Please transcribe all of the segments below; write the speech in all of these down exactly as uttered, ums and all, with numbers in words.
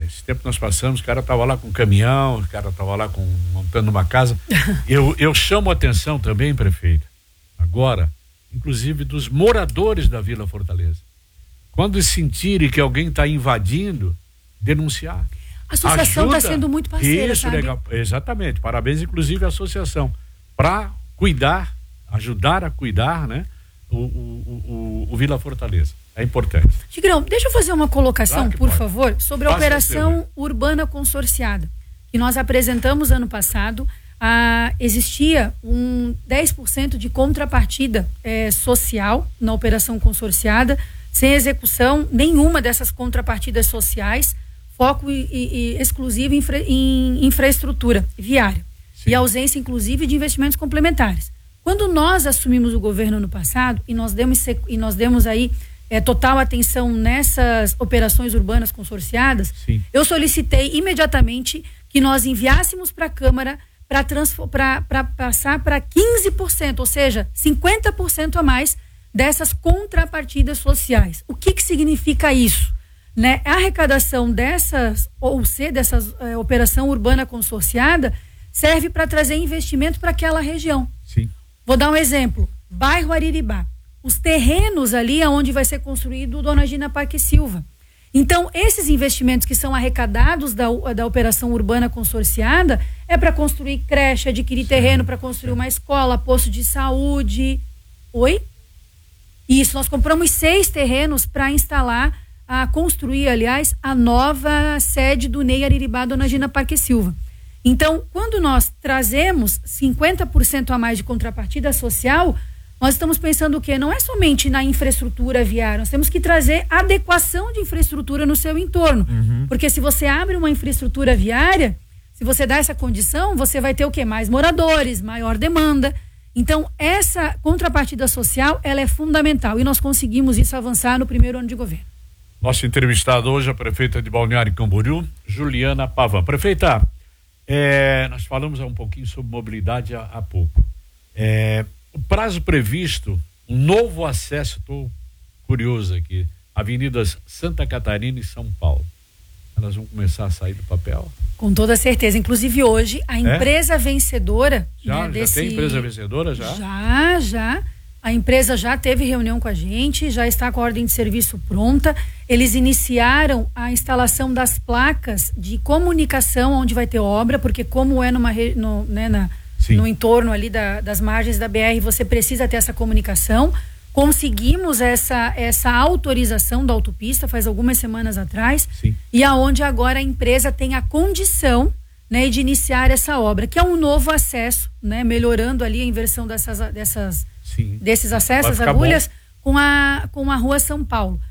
esse tempo nós passamos, o cara tava lá com caminhão, o cara tava lá com, montando uma casa. eu, eu chamo a atenção também, prefeito, agora, inclusive dos moradores da Vila Fortaleza. Quando sentirem que alguém está invadindo, denunciar. A associação está sendo muito parceira, Isso, sabe? Legal. Exatamente. Parabéns, inclusive, à associação. Para cuidar, ajudar a cuidar, né? O, o, o, o Vila Fortaleza. É importante. Tigrão, deixa eu fazer uma colocação, Claro que por pode. favor, sobre a Faça operação seu, né? urbana consorciada, que nós apresentamos ano passado. Ah, existia um dez por cento de contrapartida eh, social na operação consorciada, sem execução nenhuma dessas contrapartidas sociais, foco e, e, e exclusivo em, infra, em infraestrutura viária. Sim. E ausência, inclusive, de investimentos complementares. Quando nós assumimos o governo no passado e nós demos, e nós demos aí é, total atenção nessas operações urbanas consorciadas, Sim. eu solicitei imediatamente que nós enviássemos para a Câmara para passar para quinze por cento, ou seja, cinquenta por cento a mais dessas contrapartidas sociais. O que que significa isso? Né? A arrecadação dessas, ou C, dessas é, operação urbana consorciada, serve para trazer investimento para aquela região. Sim. Vou dar um exemplo. Bairro Ariribá. Os terrenos ali onde vai ser construído o Dona Gina Parque Silva. Então, esses investimentos que são arrecadados da, da operação urbana consorciada é para construir creche, adquirir sim, terreno para construir sim. uma escola, posto de saúde. Oi? Isso, nós compramos seis terrenos para instalar, a construir, aliás, a nova sede do Ney Ariribá, Dona Gina Parque Silva. Então, quando nós trazemos cinquenta por cento a mais de contrapartida social, nós estamos pensando o quê? Não é somente na infraestrutura viária, nós temos que trazer adequação de infraestrutura no seu entorno. Uhum. Porque se você abre uma infraestrutura viária, se você dá essa condição, você vai ter o quê? Mais moradores, maior demanda. Então, essa contrapartida social, ela é fundamental e nós conseguimos isso avançar no primeiro ano de governo. Nosso entrevistado hoje, a prefeita de Balneário Camboriú, Juliana Pavan. Prefeita, é, nós falamos um pouquinho sobre mobilidade há, há pouco. É, o prazo previsto, um novo acesso, estou curioso aqui, avenidas Santa Catarina e São Paulo. Elas vão começar a sair do papel? Com toda certeza. Inclusive hoje, a empresa é? vencedora... Já, né, desse... já tem empresa vencedora já? Já, já. A empresa já teve reunião com a gente, já está com a ordem de serviço pronta. Eles iniciaram a instalação das placas de comunicação onde vai ter obra, porque como é numa, no, né, na, no entorno ali da, das margens da B R, você precisa ter essa comunicação. Conseguimos essa, essa autorização da autopista faz algumas semanas atrás. Sim. E aonde agora a empresa tem a condição, né, de iniciar essa obra, que é um novo acesso, né, melhorando ali a inversão dessas, dessas, desses acessos, agulhas, com a, com a rua São Paulo.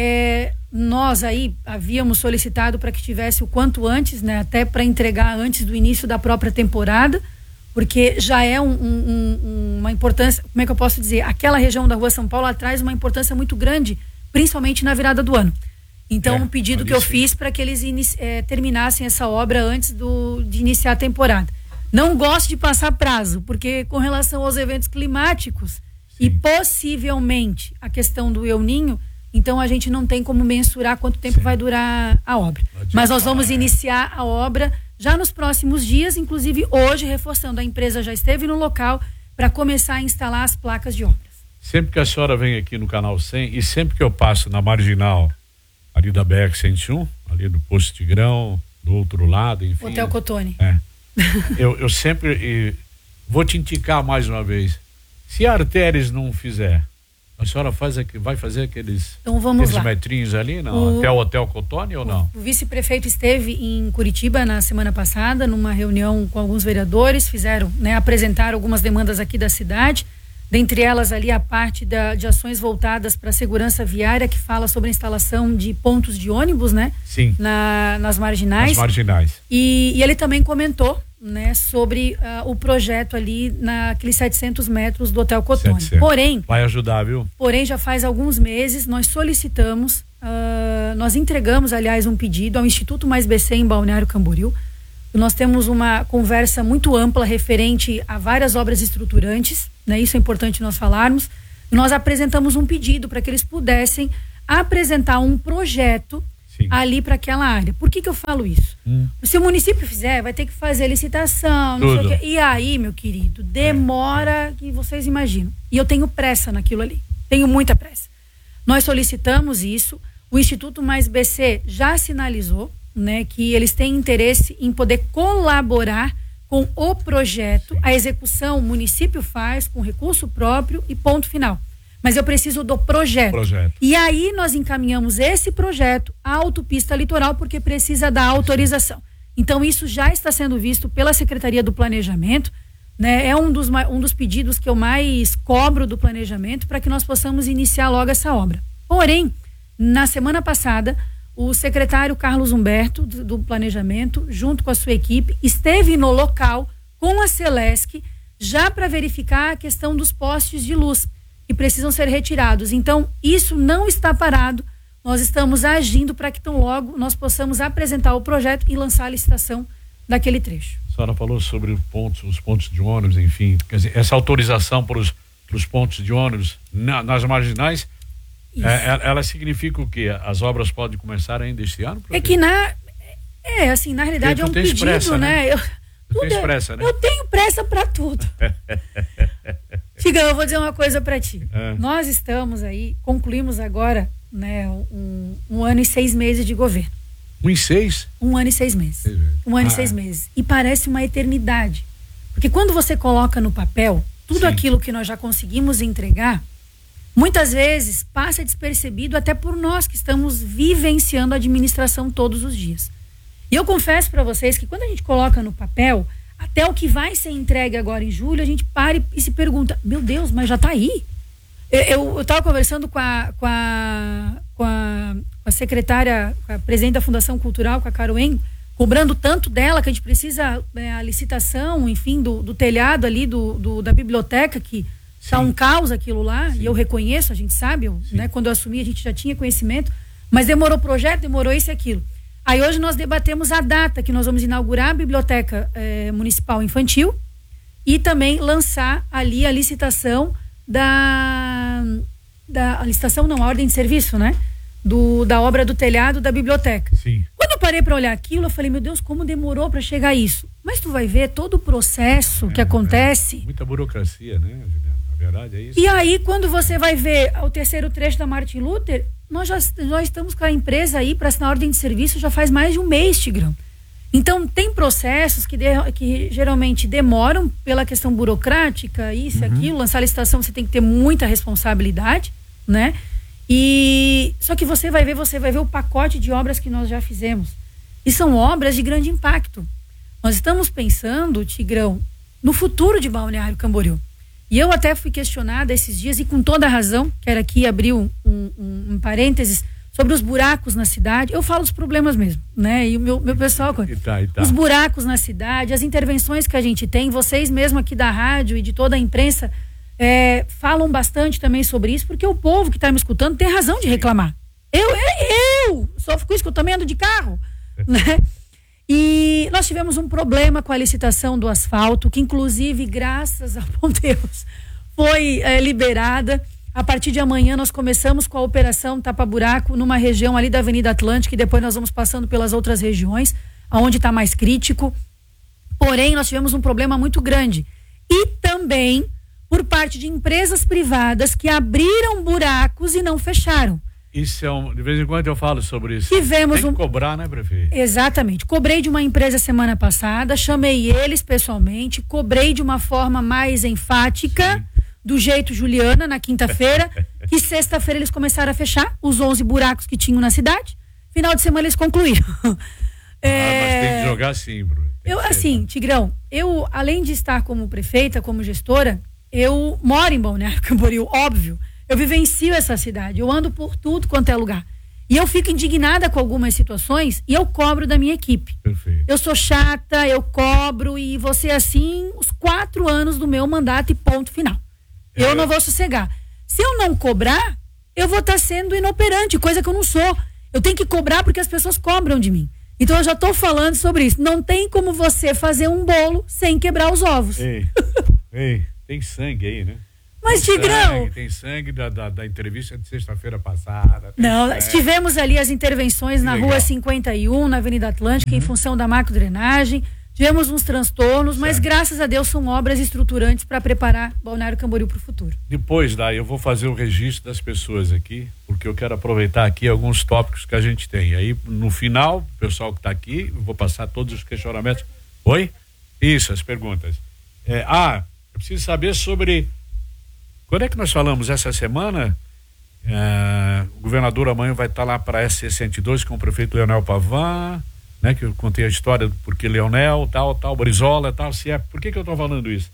É, nós aí havíamos solicitado para que tivesse o quanto antes, né, até para entregar antes do início da própria temporada, porque já é um, um, uma importância, como é que eu posso dizer, aquela região da rua São Paulo traz uma importância muito grande, principalmente na virada do ano. Então, é, um pedido que eu sim. fiz para que eles inici, é, terminassem essa obra antes do, de iniciar a temporada. Não gosto de passar prazo, porque com relação aos eventos climáticos sim. e possivelmente a questão do El Ninho, então a gente não tem como mensurar quanto tempo sim. vai durar a obra. Mas nós vamos iniciar a obra já nos próximos dias, inclusive hoje, reforçando, a empresa já esteve no local para começar a instalar as placas de obras. Sempre que a senhora vem aqui no Canal cem e sempre que eu passo na marginal ali da B R cento e um, ali do Posto Tigrão, do outro lado, enfim. Hotel Cotone. É. eu, eu sempre e, vou te indicar mais uma vez. Se a Artéries não fizer, a senhora faz aqui, vai fazer aqueles, então vamos aqueles lá. metrinhos ali, não? O, até o Hotel Cotone ou não? O, o vice-prefeito esteve em Curitiba na semana passada, numa reunião com alguns vereadores, fizeram, né, apresentaram algumas demandas aqui da cidade, dentre elas ali a parte da, de ações voltadas para a segurança viária, que fala sobre a instalação de pontos de ônibus, né? Sim. Na, nas marginais. Nas marginais. E, e ele também comentou, né, sobre uh, o projeto ali naqueles setecentos metros do Hotel Cotone. Porém, vai ajudar, viu? Porém, já faz alguns meses nós solicitamos, uh, nós entregamos, aliás, um pedido ao Instituto Mais B C em Balneário Camboriú. Nós temos uma conversa muito ampla referente a várias obras estruturantes, né? Isso é importante nós falarmos. Nós apresentamos um pedido para que eles pudessem apresentar um projeto Sim. ali para aquela área. Por que que eu falo isso? Hum. Se o município fizer, vai ter que fazer licitação, não sei o quê. E aí, meu querido, demora é. que vocês imaginam. E eu tenho pressa naquilo ali. Tenho muita pressa. Nós solicitamos isso. O Instituto Mais B C já sinalizou, né, que eles têm interesse em poder colaborar com o projeto. Sim. A execução o município faz com recurso próprio e ponto final. Mas eu preciso do projeto. projeto. E aí nós encaminhamos esse projeto à autopista litoral porque precisa da autorização. Então isso já está sendo visto pela Secretaria do Planejamento, né? É um dos, um dos pedidos que eu mais cobro do planejamento para que nós possamos iniciar logo essa obra. Porém, na semana passada, o secretário Carlos Humberto do, do Planejamento, junto com a sua equipe, esteve no local com a Celesc já para verificar a questão dos postes de luz que precisam ser retirados. Então, isso não está parado. Nós estamos agindo para que tão logo nós possamos apresentar o projeto e lançar a licitação daquele trecho. A senhora falou sobre pontos, os pontos de ônibus, enfim, quer dizer, essa autorização para os pontos de ônibus na, nas marginais, é, ela significa o quê? As obras podem começar ainda este ano? É que na, é assim, na realidade é um pedido, pressa, né? né? Eu, tudo é, pressa, né? eu tenho pressa para tudo. Tiga, eu vou dizer uma coisa para ti. É. Nós estamos aí, concluímos agora, né, um, um ano e seis meses de governo. Um e seis? Um ano e seis meses. Seis meses. Um ano ah. e seis meses. E parece uma eternidade. Porque quando você coloca no papel tudo Sim. aquilo que nós já conseguimos entregar, muitas vezes passa despercebido até por nós que estamos vivenciando a administração todos os dias. E eu confesso para vocês que quando a gente coloca no papel, até o que vai ser entregue agora em julho, a gente para e, e se pergunta, meu Deus, mas já está aí? Eu estava conversando com a, com, a, com, a, com a secretária, com a presidente da Fundação Cultural, com a Caroen, cobrando tanto dela que a gente precisa, é, a licitação, enfim, do, do telhado ali, do, do, da biblioteca, que está um caos aquilo lá, Sim. e eu reconheço, a gente sabe, eu, né, quando eu assumi a gente já tinha conhecimento, mas demorou o projeto, demorou isso e aquilo. Aí hoje nós debatemos a data que nós vamos inaugurar a Biblioteca eh, Municipal Infantil e também lançar ali a licitação da, da a licitação não, a ordem de serviço, né? Do, da obra do telhado da biblioteca. Sim. Quando eu parei para olhar aquilo, eu falei, meu Deus, como demorou para chegar a isso. Mas tu vai ver todo o processo é, que acontece. É. Muita burocracia, né, Juliana? A verdade é isso. E aí, quando você vai ver o terceiro trecho da Martin Luther, nós já nós estamos com a empresa aí para assinar a ordem de serviço já faz mais de um mês, Tigrão. Então, tem processos que, de, que geralmente demoram pela questão burocrática, isso e uhum. aquilo. Lançar a licitação, você tem que ter muita responsabilidade, né? E só que você vai ver, você vai ver o pacote de obras que nós já fizemos. E são obras de grande impacto. Nós estamos pensando, Tigrão, no futuro de Balneário Camboriú. E eu até fui questionada esses dias, e com toda a razão, quero aqui abrir um, um, um parênteses sobre os buracos na cidade. Eu falo os problemas mesmo, né? E o meu, meu pessoal, e tá, e tá. os buracos na cidade, as intervenções que a gente tem, vocês mesmo aqui da rádio e de toda a imprensa é, falam bastante também sobre isso, porque o povo que está me escutando tem razão de reclamar. Eu, eu, eu só fico escutando, também ando de carro, né? E nós tivemos um problema com a licitação do asfalto, que inclusive, graças ao bom Deus, foi é, liberada. A partir de amanhã nós começamos com a operação tapa-buraco numa região ali da Avenida Atlântica e depois nós vamos passando pelas outras regiões, aonde está mais crítico. Porém, nós tivemos um problema muito grande. E também por parte de empresas privadas que abriram buracos e não fecharam. Isso é um, de vez em quando eu falo sobre isso. Tivemos Tem que um cobrar, né, prefeito? Exatamente. Cobrei de uma empresa semana passada, chamei eles pessoalmente, cobrei de uma forma mais enfática, Sim. do jeito Juliana, na quinta-feira, que sexta-feira eles começaram a fechar os onze buracos que tinham na cidade. Final de semana eles concluíram. É... Ah, mas tem que jogar assim, Bruno. Eu, assim, Tigrão, eu, além de estar como prefeita, como gestora, eu moro em Balneário Camboriú, óbvio. Eu vivencio essa cidade, eu ando por tudo quanto é lugar. E eu fico indignada com algumas situações e eu cobro da minha equipe. Perfeito. Eu sou chata, eu cobro e vou ser assim os quatro anos do meu mandato e ponto final. É. Eu não vou sossegar. Se eu não cobrar, eu vou estar sendo inoperante, coisa que eu não sou. Eu tenho que cobrar porque as pessoas cobram de mim. Então eu já estou falando sobre isso. Não tem como você fazer um bolo sem quebrar os ovos. Ei, ei, tem sangue aí, né? Mas, tem Tigrão... Sangue, tem sangue da, da, da entrevista de sexta-feira passada. Não, sangue. Tivemos ali as intervenções Que na legal. Rua cinquenta e um, na Avenida Atlântica, uhum. em função da macrodrenagem. Tivemos uns transtornos, certo. Mas graças a Deus são obras estruturantes para preparar Balneário Camboriú para o futuro. Depois, daí, eu vou fazer o registro das pessoas aqui, porque eu quero aproveitar aqui alguns tópicos que a gente tem. Aí, no final, o pessoal que está aqui, eu vou passar todos os questionamentos. Oi? Isso, as perguntas. É, ah, eu preciso saber sobre... Quando é que nós falamos essa semana? É, o governador amanhã vai estar lá para a S sessenta e dois com o prefeito Leonel Pavan... Né, que eu contei a história do porquê Leonel, tal, tal, Brizola, tal, C I E P. Por que que eu estou falando isso?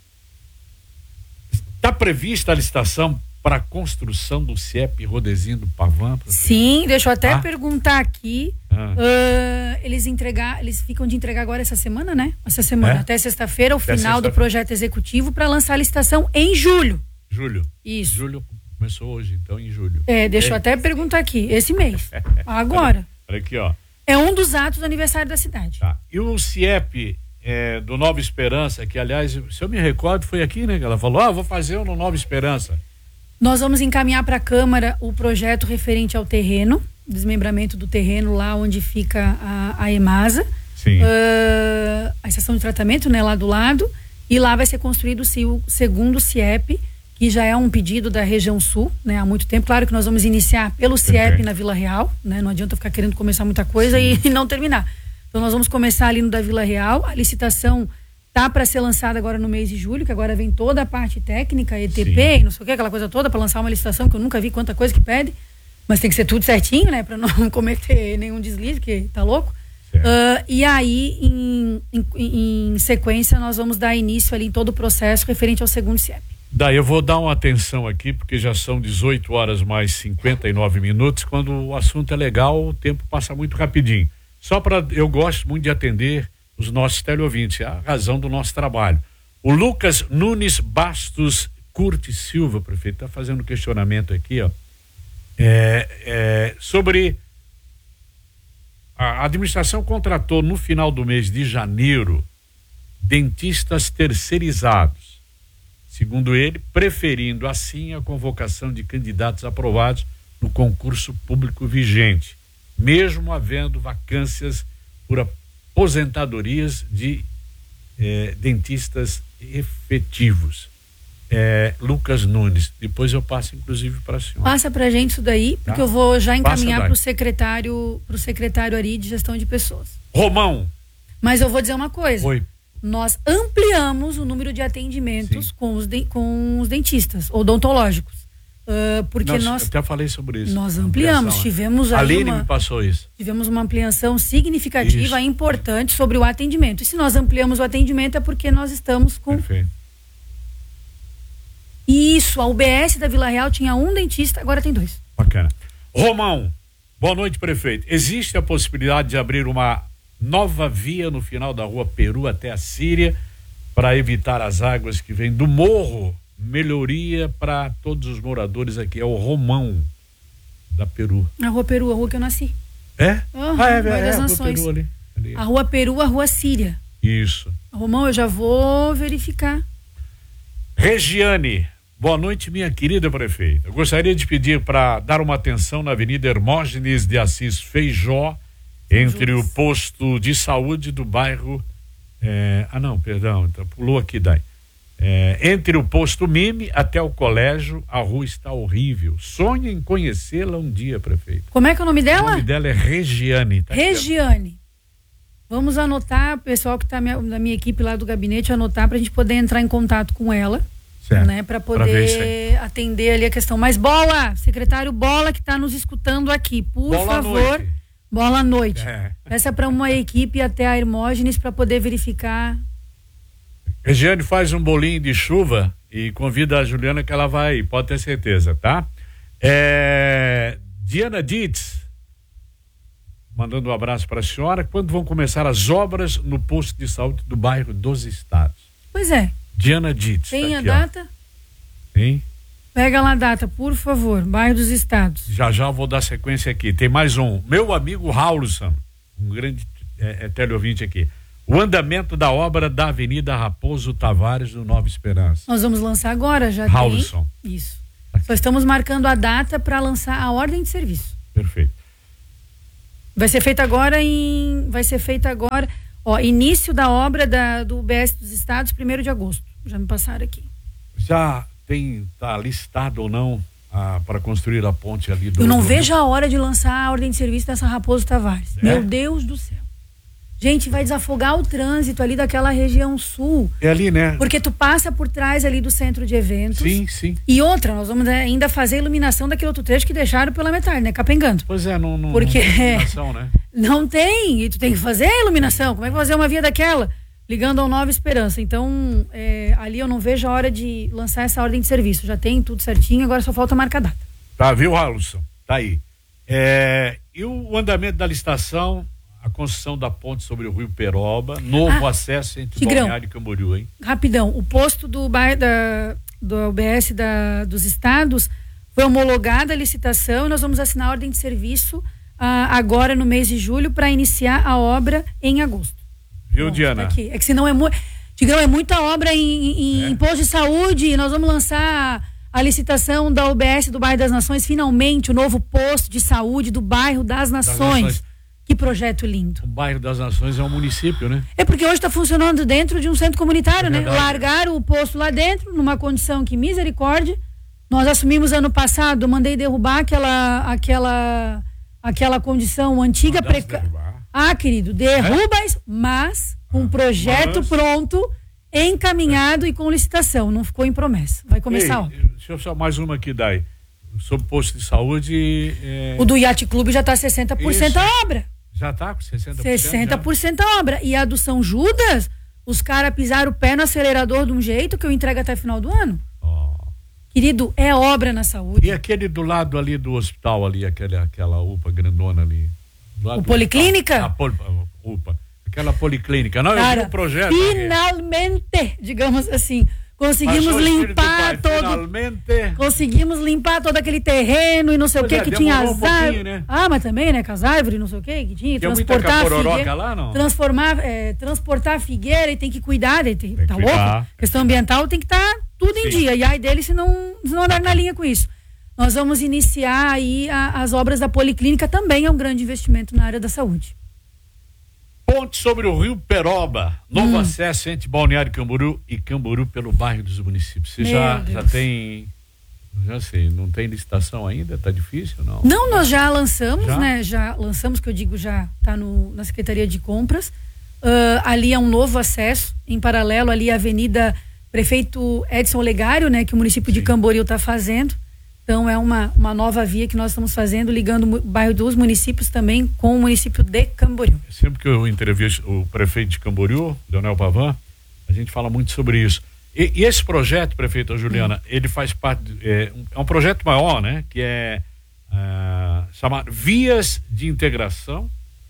Está prevista a licitação para a construção do C I E P Rodezinho do Pavan? Sim, deixa eu até ah? perguntar aqui. Ah. Uh, eles entregar, eles ficam de entregar agora essa semana, né? Essa semana, é? Até sexta-feira, o até final sexta do projeto executivo para lançar a licitação em julho. Julho. Isso. Julho começou hoje, então em julho. É, deixa é. eu até perguntar aqui, esse mês. Agora. Olha aqui, ó. É um dos atos do aniversário da cidade. Tá. E o C I E P é, do Nova Esperança, que aliás, se eu me recordo, foi aqui, né? Que ela falou, ah, vou fazer um no Nova Esperança. Nós vamos encaminhar para a Câmara o projeto referente ao terreno, desmembramento do terreno lá onde fica a, a EMASA. Sim. Uh, a estação de tratamento, né? Lá do lado. E lá vai ser construído o segundo C I E P, que já é um pedido da região sul, né, há muito tempo. Claro que nós vamos iniciar pelo C I E P okay. na Vila Real, né, não adianta ficar querendo começar muita coisa e, e não terminar. Então nós vamos começar ali no da Vila Real. A licitação tá para ser lançada agora no mês de julho, que agora vem toda a parte técnica, E T P, e não sei o que, aquela coisa toda para lançar uma licitação que eu nunca vi quanta coisa que pede, mas tem que ser tudo certinho, né, para não cometer nenhum deslize, que tá louco. Uh, e aí, em, em, em sequência, nós vamos dar início ali em todo o processo referente ao segundo C I E P. Daí eu vou dar uma atenção aqui, porque já são dezoito horas mais cinquenta e nove minutos. Quando o assunto é legal, o tempo passa muito rapidinho. Só para, eu gosto muito de atender os nossos teleouvintes, é a razão do nosso trabalho. O Lucas Nunes Bastos Curti Silva, prefeito, está fazendo um questionamento aqui, ó, é, é, sobre a administração contratou no final do mês de janeiro dentistas terceirizados. Segundo ele, preferindo assim a convocação de candidatos aprovados no concurso público vigente, mesmo havendo vacâncias por aposentadorias de eh, dentistas efetivos. Eh, Lucas Nunes, depois eu passo inclusive para a senhora. Passa para a gente isso daí, porque tá? Eu vou já encaminhar para o secretário, pro secretário Ari de Gestão de Pessoas. Romão. Mas eu vou dizer uma coisa. Oi. Nós ampliamos o número de atendimentos com os, de, com os dentistas odontológicos. Uh, porque nós, nós. Eu até falei sobre isso. Nós ampliamos, tivemos a aí. Aline uma, me passou isso. Tivemos uma ampliação significativa, isso. importante sobre o atendimento. E se nós ampliamos o atendimento é porque nós estamos com. Perfeito. Isso, a U B S da Vila Real tinha um dentista, agora tem dois. Bacana. Romão, boa noite, prefeito. Existe a possibilidade de abrir uma nova via no final da rua Peru até a Síria para evitar as águas que vêm do morro? Melhoria para todos os moradores aqui. É o Romão da Peru. A rua Peru, a rua que eu nasci. É? Uhum, ah, é, é, é, das a rua Nações. Peru ali, ali. A rua Peru, a rua Síria. Isso. Romão, eu já vou verificar. Regiane, boa noite, minha querida prefeita. Eu gostaria de pedir para dar uma atenção na Avenida Hermógenes de Assis Feijó, entre o posto de saúde do bairro. É, ah, não, perdão, então, pulou aqui, daí. É, entre o posto Mime até o colégio, a rua está horrível. Sonho em conhecê-la um dia, prefeito. Como é que é o nome dela? O nome dela é Regiane. Tá Regiane. Aqui? Vamos anotar, pessoal que está da minha equipe lá do gabinete, anotar para a gente poder entrar em contato com ela. Certo. Né, para poder atender ali a questão. Mas Bola, secretário Bola que está nos escutando aqui, por Bola favor. Noite. Bola à noite. É. Peça para uma equipe até a Hermógenes para poder verificar. Regiane faz um bolinho de chuva e convida a Juliana que ela vai, pode ter certeza, tá? É, Diana Dietz, mandando um abraço para a senhora. Quando vão começar as obras no posto de saúde do bairro dos Estados? Pois é. Diana Dietz. Tem tá a aqui, data? Tem. Pega lá a data, por favor. Bairro dos Estados. Já já vou dar sequência aqui. Tem mais um. Meu amigo Raulson, um grande é, é, teleouvinte aqui. o andamento da obra da Avenida Raposo Tavares do Nova Esperança. Nós vamos lançar agora, já Raulson. tem. Isso. Só estamos marcando a data para lançar a ordem de serviço. Perfeito. Vai ser feita agora em. Vai ser feita agora. Ó, início da obra da, do U B S dos Estados, primeiro de agosto. Já me passaram aqui. Já tem, tá listado ou não para construir a ponte ali do. Eu não do vejo a hora de lançar a ordem de serviço dessa Raposo Tavares. É? Meu Deus do céu. Gente, vai desafogar o trânsito ali daquela região sul. É ali, né? Porque tu passa por trás ali do centro de eventos. Sim, sim. E outra, nós vamos ainda fazer a iluminação daquele outro trecho que deixaram pela metade, né? Capengando. Pois é, não, não, Porque não tem iluminação, né? Não tem, e tu tem que fazer a iluminação. Como é que vai fazer uma via daquela? Ligando ao Nova Esperança. Então, é, ali eu não vejo a hora de lançar essa ordem de serviço. Já tem tudo certinho, agora só falta marcar a data. Tá, viu, Raulson? Tá aí. É, e o andamento da licitação, a construção da ponte sobre o Rio Peroba, novo ah, acesso entre Tigrão, Balneário e Camboriú, hein? Rapidão, o posto do bairro da, do U B S da, dos estados foi homologada a licitação e nós vamos assinar a ordem de serviço ah, agora no mês de julho para iniciar a obra em agosto. Viu, Bom, Diana? tá aqui. É que senão é muito. Tigrão, é muita obra em, em é. posto de saúde e nós vamos lançar a licitação da U B S do bairro das Nações, finalmente o novo posto de saúde do bairro das Nações. Das Nações. Que projeto lindo. O bairro das Nações é um município, né? É porque hoje está funcionando dentro de um centro comunitário, é né? Largaram o posto lá dentro, numa condição que misericórdia. Nós assumimos ano passado, mandei derrubar aquela aquela aquela condição antiga. Preca... Ah, querido, derruba é? isso, mas com um projeto mas... pronto, encaminhado é. e com licitação. Não ficou em promessa. Vai começar. Ei, deixa eu só mais uma aqui, Dai. Sobre posto de saúde. É... O do Yacht Clube já está sessenta por cento a obra. Já está com sessenta por cento? sessenta por cento a obra. E a do São Judas, os caras pisaram o pé no acelerador de um jeito que eu entrego até final do ano. Oh. Querido, é obra na saúde. E aquele do lado ali do hospital, ali, aquele, aquela U P A grandona ali. O Policlínica? A, a, a U P A. Aquela Policlínica. Não, cara, eu vi o projeto. Finalmente, aqui. digamos assim. Conseguimos limpar todo. Finalmente. Conseguimos limpar todo aquele terreno e não sei pois o que é, que tinha as um árvores. Né? Ah, mas também, né? Com as árvores, não sei o que que tinha. Tem transportar muita figueira, lá, não? Transformar, é, transportar a figueira e tem que cuidar. Tem, tem tá cuidar. louco? Questão ambiental tem que estar tá tudo Sim. em dia. E aí dele se não, se não andar na linha com isso. Nós vamos iniciar aí a, as obras da Policlínica, também é um grande investimento na área da saúde. Ponte sobre o Rio Peroba, novo hum. acesso entre Balneário Camboriú e Camboriú pelo bairro dos municípios. Você já, já tem, já sei, não tem licitação ainda? Tá difícil, não? Não, nós já lançamos, já? né? Já lançamos, que eu digo, já tá no, na Secretaria de Compras. Uh, ali é um novo acesso, em paralelo ali a Avenida Prefeito Edson Olegário, né? Que o município Sim. de Camboriú está fazendo. Então é uma, uma nova via que nós estamos fazendo, ligando o bairro dos municípios também com o município de Camboriú. Sempre que eu entrevisto o prefeito de Camboriú, Leonel Pavan, a gente fala muito sobre isso. E, e esse projeto, prefeita Juliana, hum. ele faz parte, é, é um projeto maior, né? Que é uh, chamado Vias de Integração,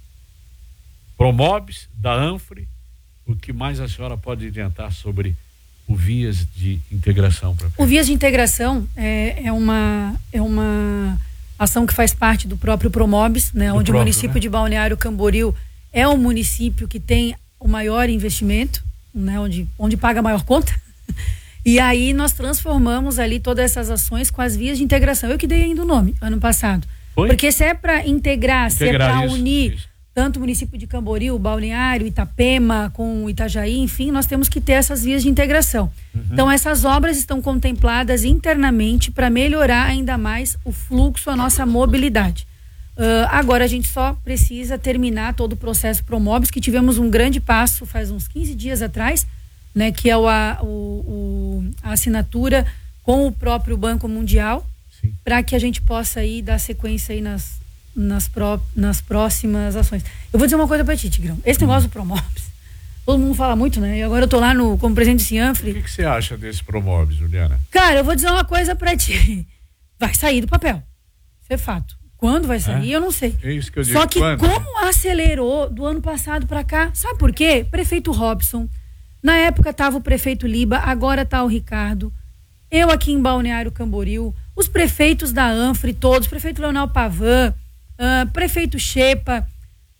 Promobis, da Anfre. O que mais a senhora pode adiantar sobre o Vias de Integração? O Vias de Integração é, é, uma, é uma ação que faz parte do próprio Promobis, né? Do onde próprio, o município né? de Balneário Camboriú é o município que tem o maior investimento, né? Onde, onde paga a maior conta. E aí nós transformamos ali todas essas ações com as vias de integração. Eu que dei ainda o nome, ano passado. Foi? Porque se é para integrar, integrar, se é para unir... Isso. Tanto o município de Camboriú, Balneário, Itapema, com Itajaí, enfim, nós temos que ter essas vias de integração. Uhum. Então, essas obras estão contempladas internamente para melhorar ainda mais o fluxo, a nossa mobilidade. Uh, agora, a gente só precisa terminar todo o processo Promobis, que tivemos um grande passo faz uns quinze dias atrás, né, que é o, a, o, o, a assinatura com o próprio Banco Mundial, para que a gente possa aí dar sequência aí nas Nas, pró, nas próximas ações. Eu vou dizer uma coisa pra ti, Tigrão. Esse hum. negócio do Promobis, todo mundo fala muito, né? E agora eu tô lá no, como presidente de Cianfre. O que, que você acha desse Promobis, Juliana? Cara, eu vou dizer uma coisa pra ti. Vai sair do papel. Isso é fato. Quando vai sair, é? eu não sei. É isso que eu digo. Só que Quando? como acelerou do ano passado pra cá, sabe por quê? Prefeito Robson, na época tava o prefeito Liba, agora tá o Ricardo. Eu aqui em Balneário Camboriú, os prefeitos da Anfre todos, prefeito Leonel Pavan, Uh, prefeito Xepa,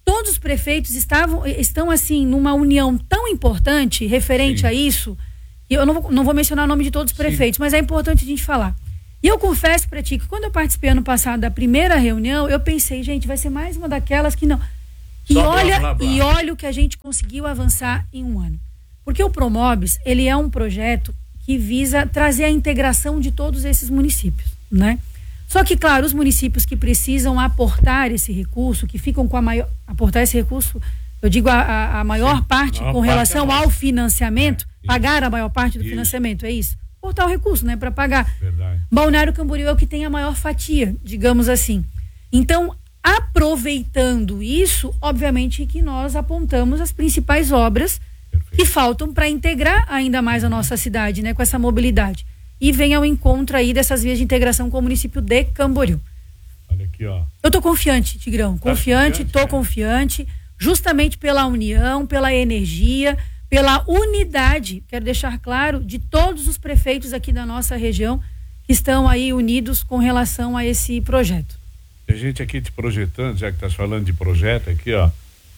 todos os prefeitos estavam, estão assim, numa união tão importante referente Sim. a isso, e eu não vou, não vou mencionar o nome de todos os prefeitos, Sim. mas é importante a gente falar. E eu confesso para ti que quando eu participei ano passado da primeira reunião, eu pensei, gente, vai ser mais uma daquelas que não. E Só olha, blá, blá, blá. e olha o que a gente conseguiu avançar em um ano. Porque o Promobis, ele é um projeto que visa trazer a integração de todos esses municípios, né? Só que, claro, os municípios que precisam aportar esse recurso, que ficam com a maior... Aportar esse recurso, eu digo a, a, a maior Sim, parte maior com parte relação é ao financiamento, é, pagar a maior parte do isso. financiamento, é isso? Aportar o recurso, né? Para pagar. Verdade. Balneário Camboriú é o que tem a maior fatia, digamos assim. Então, aproveitando isso, obviamente que nós apontamos as principais obras Perfeito. que faltam para integrar ainda mais a nossa cidade, né? Com essa mobilidade. E vem ao encontro aí dessas vias de integração com o município de Camboriú. Olha aqui, ó. Eu tô confiante, Tigrão. Tá confiante, confiante, tô é. confiante, justamente pela união, pela energia, pela unidade, quero deixar claro, de todos os prefeitos aqui da nossa região que estão aí unidos com relação a esse projeto. Tem gente aqui te projetando, já que estás falando de projeto aqui, ó.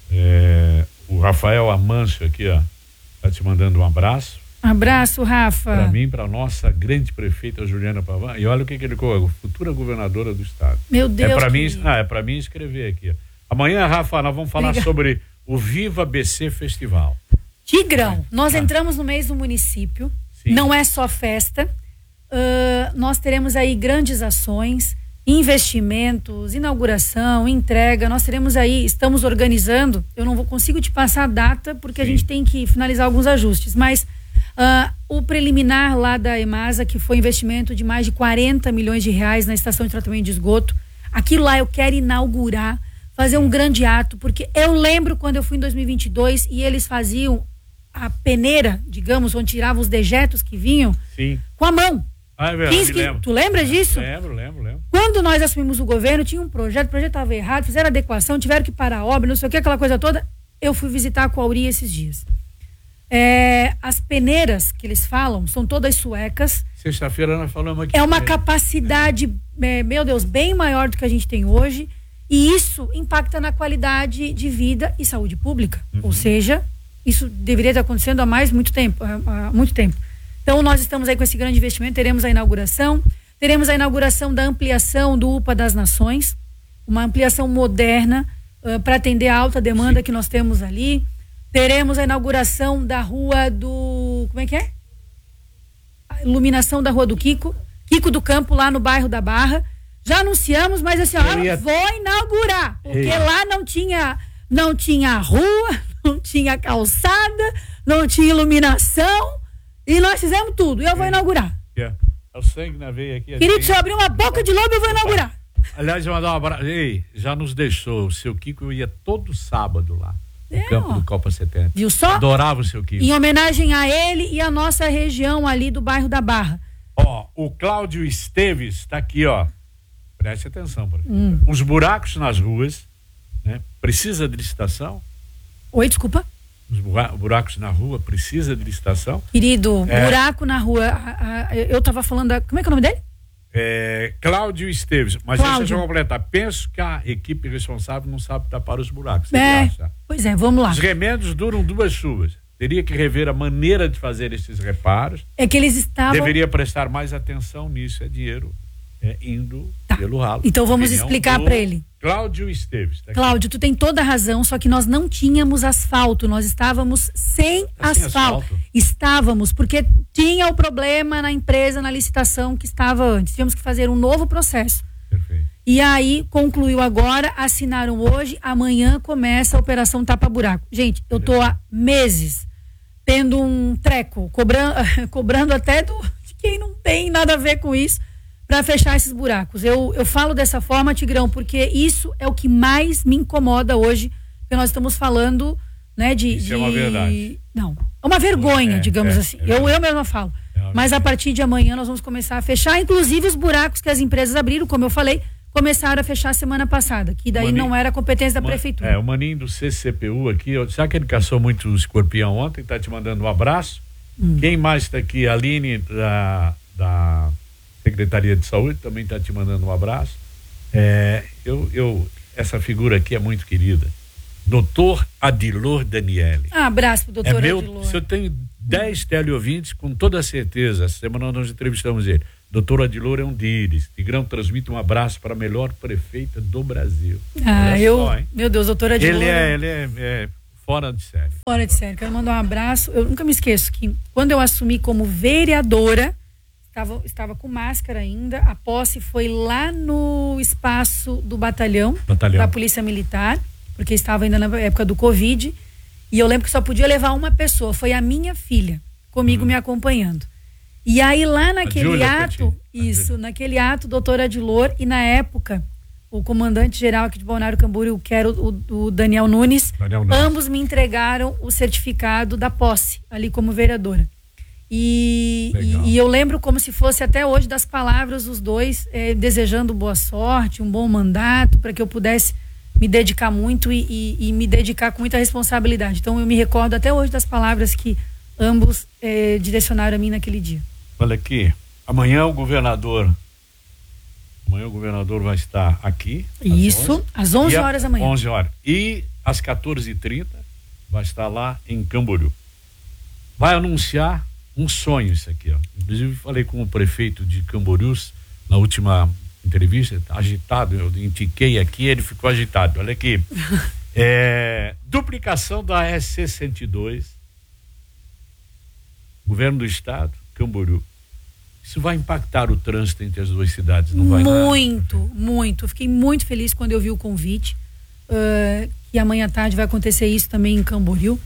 É, o Rafael Amâncio aqui, ó, tá te mandando um abraço. Abraço, Rafa. Para mim, para nossa grande prefeita Juliana Pavan. E olha o que, que ele colocou, futura governadora do estado. Meu Deus. É para mim, ah, é para mim escrever aqui. Amanhã, Rafa, nós vamos falar Obrigada. sobre o Viva B C Festival. Tigrão, nós ah. entramos no mês do município. Sim. Não é só festa. Uh, nós teremos aí grandes ações, investimentos, inauguração, entrega. Nós teremos aí, estamos organizando. Eu não vou consigo te passar a data porque Sim. a gente tem que finalizar alguns ajustes, mas Uh, o preliminar lá da EMASA, que foi investimento de mais de quarenta milhões de reais na estação de tratamento de esgoto, aquilo lá eu quero inaugurar, fazer um grande ato, porque eu lembro quando eu fui em dois mil e vinte e dois e eles faziam a peneira, digamos, onde tiravam os dejetos que vinham, Sim. com a mão. Ah, é verdade, que, tu lembra disso? Lembro, lembro, lembro. Quando nós assumimos o governo, tinha um projeto, o projeto estava errado, fizeram adequação, tiveram que parar a obra, não sei o que, aquela coisa toda. Eu fui visitar a Coauri esses dias. É, as peneiras que eles falam são todas suecas. Sexta-feira nós falamos aqui. É uma capacidade, é. É, meu Deus, bem maior do que a gente tem hoje, e isso impacta na qualidade de vida e saúde pública. Uhum. Ou seja, isso deveria estar acontecendo há mais muito tempo, há, há muito tempo. Então nós estamos aí com esse grande investimento, teremos a inauguração, teremos a inauguração da ampliação do U P A das Nações, uma ampliação moderna uh, para atender a alta demanda Sim. que nós temos ali. Teremos a inauguração da rua do... Como é que é? A iluminação da rua do Kiko. Kiko do Campo, lá no bairro da Barra. Já anunciamos, mas assim, ó, ia... vou inaugurar. Porque Ei. lá não tinha, não tinha rua, não tinha calçada, não tinha iluminação. E nós fizemos tudo. E eu vou Ei. inaugurar. Yeah. É o sangue na veia aqui. Querido, se eu abrir uma boca de lobo, eu vou inaugurar. Aliás, eu mandar um abraço. Ei, já nos deixou. O seu Kiko ia todo sábado lá. No é, campo ó. do Copa setenta. Viu só? Adorava o seu Kiko. Em homenagem a ele e a nossa região ali do bairro da Barra. Ó, o Cláudio Esteves está aqui, ó. Preste atenção, por hum. Uns buracos nas ruas, né? Precisa de licitação? Oi, desculpa? Os buracos na rua, precisa de licitação? Querido, é. buraco na rua. A, a, eu tava falando da, como é que é o nome dele? É, Cláudio Esteves, mas Cláudio. Deixa eu completar. Penso que a equipe responsável não sabe tapar os buracos. É, pois é, vamos lá. Os remendos duram duas chuvas. Teria que rever a maneira de fazer esses reparos. É que eles estavam... Deveria prestar mais atenção nisso. É dinheiro é, indo tá. pelo ralo. Então vamos explicar para ele. Cláudio Esteves. Tá Cláudio, tu tem toda a razão, só que nós não tínhamos asfalto, nós estávamos sem tá asfalto. asfalto. Estávamos, porque tinha o problema na empresa, na licitação que estava antes. Tínhamos que fazer um novo processo. Perfeito. E aí, concluiu agora, assinaram hoje, amanhã começa a operação Tapa Buraco. Gente, eu tô há meses tendo um treco, cobrando, cobrando até do, de quem não tem nada a ver com isso, para fechar esses buracos. Eu, eu falo dessa forma, Tigrão, porque isso é o que mais me incomoda hoje, porque nós estamos falando, né, de... Isso de... é uma verdade. Não, é uma vergonha, é, digamos é, assim. É eu, eu mesma falo. É Mas a partir de amanhã nós vamos começar a fechar, inclusive os buracos que as empresas abriram, como eu falei, começaram a fechar semana passada, que daí Maninho, não era competência da Man, prefeitura. É, o maninho do C C P U aqui, já que ele caçou muito escorpião ontem, tá te mandando um abraço. Hum. Quem mais está aqui? A Aline da... da Secretaria de Saúde também está te mandando um abraço. É, eu, eu, essa figura aqui é muito querida. doutor Adilor Daniele. Ah, abraço pro doutor é meu, Adilor. Se eu tenho dez teleouvintes, com toda certeza, essa semana nós entrevistamos ele. Doutor Adilor é um deles. Tigrão, transmite um abraço para a melhor prefeita do Brasil. Ah, Olha eu, só, meu Deus, doutor Adilor. Ele é, ele é, é fora de série. Fora de série. Quero mandar um abraço. Eu nunca me esqueço que quando eu assumi como vereadora, estava, estava com máscara ainda. A posse foi lá no espaço do batalhão, batalhão. da Polícia Militar, porque estava ainda na época do Covid. E eu lembro que só podia levar uma pessoa. Foi a minha filha, comigo uhum. me acompanhando. E aí lá naquele ato, isso, naquele ato, doutor Adilor, e na época, o comandante-geral aqui de Balneário Camboriú, que era o, o, o Daniel Nunes, Daniel Nunes, ambos me entregaram o certificado da posse, ali como vereadora. E, e, e eu lembro como se fosse até hoje das palavras dos dois, eh, desejando boa sorte, um bom mandato, para que eu pudesse me dedicar muito e, e, e me dedicar com muita responsabilidade. Então eu me recordo até hoje das palavras que ambos eh, direcionaram a mim naquele dia. Olha aqui, amanhã o governador, amanhã o governador vai estar aqui. Isso, às onze horas da manhã. onze horas. E às quatorze e trinta vai estar lá em Camboriú. Vai anunciar um sonho isso aqui, ó. Inclusive falei com o prefeito de Camboriú na última entrevista, agitado, eu indiquei aqui, ele ficou agitado. Olha aqui, é, duplicação da S C cento e dois, governo do estado, Camboriú. Isso vai impactar o trânsito entre as duas cidades, não vai? Muito, nada? muito. Fiquei muito feliz quando eu vi o convite, uh, que amanhã à tarde vai acontecer isso também em Camboriú,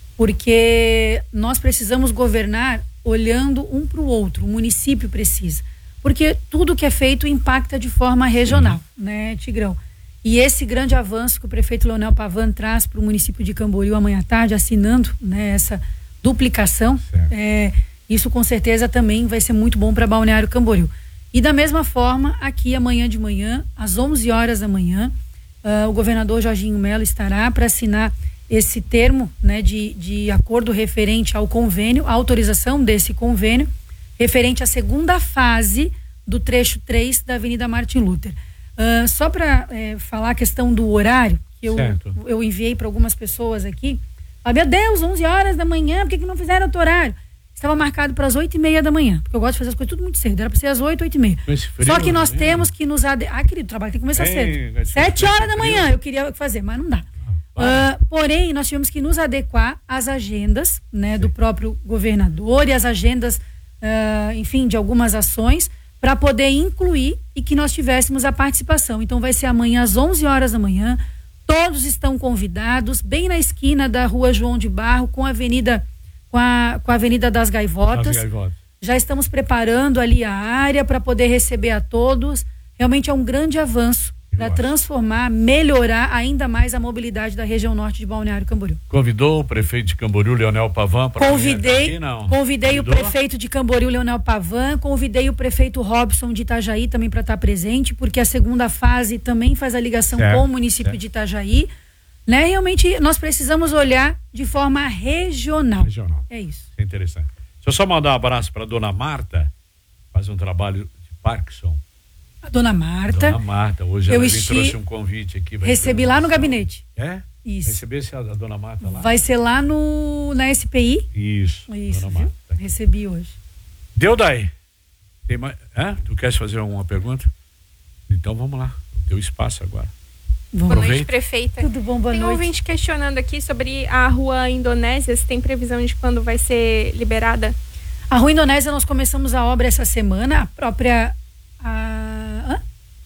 porque nós precisamos governar olhando um para o outro, o município precisa. Porque tudo que é feito impacta de forma regional, uhum. né, Tigrão? E esse grande avanço que o prefeito Leonel Pavan traz para o município de Camboriú amanhã à tarde, assinando, né, essa duplicação, é, isso com certeza também vai ser muito bom para Balneário Camboriú. E da mesma forma, aqui amanhã de manhã, às onze horas da manhã, uh, o governador Jorginho Melo estará para assinar esse termo, né, de, de acordo referente ao convênio, a autorização desse convênio, referente à segunda fase do trecho três da Avenida Martin Luther. Uh, só para é, falar a questão do horário, que eu, eu enviei para algumas pessoas aqui. Ah, meu Deus, onze horas da manhã, por que, que não fizeram outro horário? Estava marcado para as oito e meia da manhã, porque eu gosto de fazer as coisas tudo muito cedo, era para ser às oito, oito e meia. Só que nós temos que nos ade... Ah, querido, o trabalho tem que começar Ei, cedo. Sete horas da manhã eu queria fazer, mas não dá. Uh, porém, nós tivemos que nos adequar às agendas, né, do próprio governador e às agendas, uh, enfim, de algumas ações, para poder incluir e que nós tivéssemos a participação. Então vai ser amanhã às onze horas da manhã, todos estão convidados, bem na esquina da Rua João de Barro, com a Avenida, com a, com a Avenida das Gaivotas. Das Gaivotas. Já estamos preparando ali a área para poder receber a todos. Realmente é um grande avanço para transformar, melhorar ainda mais a mobilidade da região norte de Balneário Camboriú. Convidou o prefeito de Camboriú, Leonel Pavan, para Convidei, aqui, não? convidei Convidou? o prefeito de Camboriú, Leonel Pavan, convidei o prefeito Robson de Itajaí também para estar presente, porque a segunda fase também faz a ligação certo, com o município certo. de Itajaí, né? Realmente nós precisamos olhar de forma regional. Regional. É isso. É interessante. Deixa eu só mandar um abraço para dona Marta, faz um trabalho de Parkinson. A dona Marta. Dona Marta, hoje ela me trouxe um convite aqui. Recebi lá no gabinete. É? Isso. Recebesse a, a dona Marta lá? Vai ser lá no, na S P I. Isso. Isso, dona Marta. Tá Recebi hoje. Deu daí? Tem mais? É? Tu queres fazer alguma pergunta? Então vamos lá. O teu espaço agora. Boa Aproveita. noite, prefeita. Tudo bom, boa tem noite. Tem um ouvinte questionando aqui sobre a Rua Indonésia, se tem previsão de quando vai ser liberada? A Rua Indonésia, nós começamos a obra essa semana, a própria... A... Hã?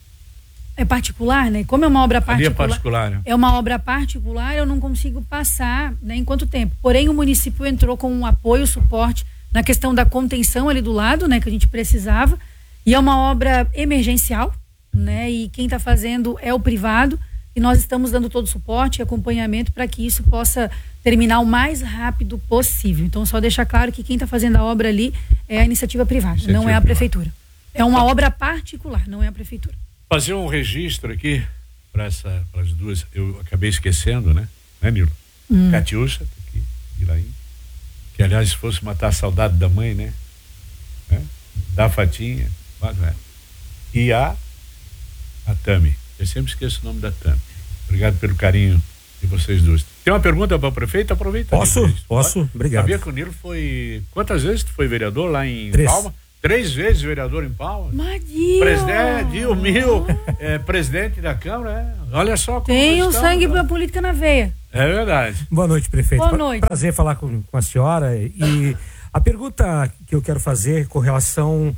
É particular, né? Como é uma obra particular, é particular, né? É uma obra particular, eu não consigo passar, né, em quanto tempo. Porém, o município entrou com um apoio, suporte na questão da contenção ali do lado, né, que a gente precisava. E é uma obra emergencial, né? E quem está fazendo é o privado. E nós estamos dando todo o suporte e acompanhamento para que isso possa terminar o mais rápido possível. Então, só deixar claro que quem está fazendo a obra ali é a iniciativa privada, iniciativa não é a prefeitura. É uma obra particular, não é a prefeitura. Fazer um registro aqui para essa, para as duas, eu acabei esquecendo, né? Né, Nilo? Hum. Catiúcha, tá aqui, Ilaí, que aliás se fosse matar a saudade da mãe, né? É? Da Fatinha, é. E a a Tami, eu sempre esqueço o nome da Tami. Obrigado pelo carinho de vocês dois. Tem uma pergunta para o prefeito? Aproveita. Posso? Aí, Posso? Obrigado. Sabia que o Nilo foi... Quantas vezes tu foi vereador lá em Três. Palma? Três vezes vereador em Palma. Madil. Presidente, Dil Mil, é, presidente da Câmara. É. Olha só como tem o estamos, sangue né? da política na veia. É verdade. Boa noite, prefeito. Boa noite. Prazer falar com, com a senhora. E a pergunta que eu quero fazer com relação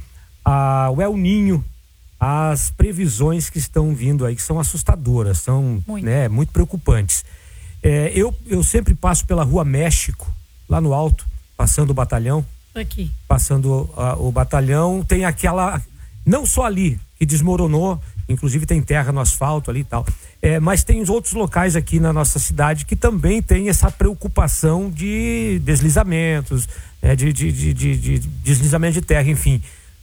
ao El Ninho, as previsões que estão vindo aí, que são assustadoras, são muito, né, muito preocupantes. É, eu, eu sempre passo pela Rua México, lá no alto, passando o batalhão. Aqui. Passando a, o batalhão, tem aquela, não só ali, que desmoronou, inclusive tem terra no asfalto ali e tal, é, mas tem os outros locais aqui na nossa cidade que também tem essa preocupação de deslizamentos, é, de, de, de, de, de deslizamento de terra, enfim.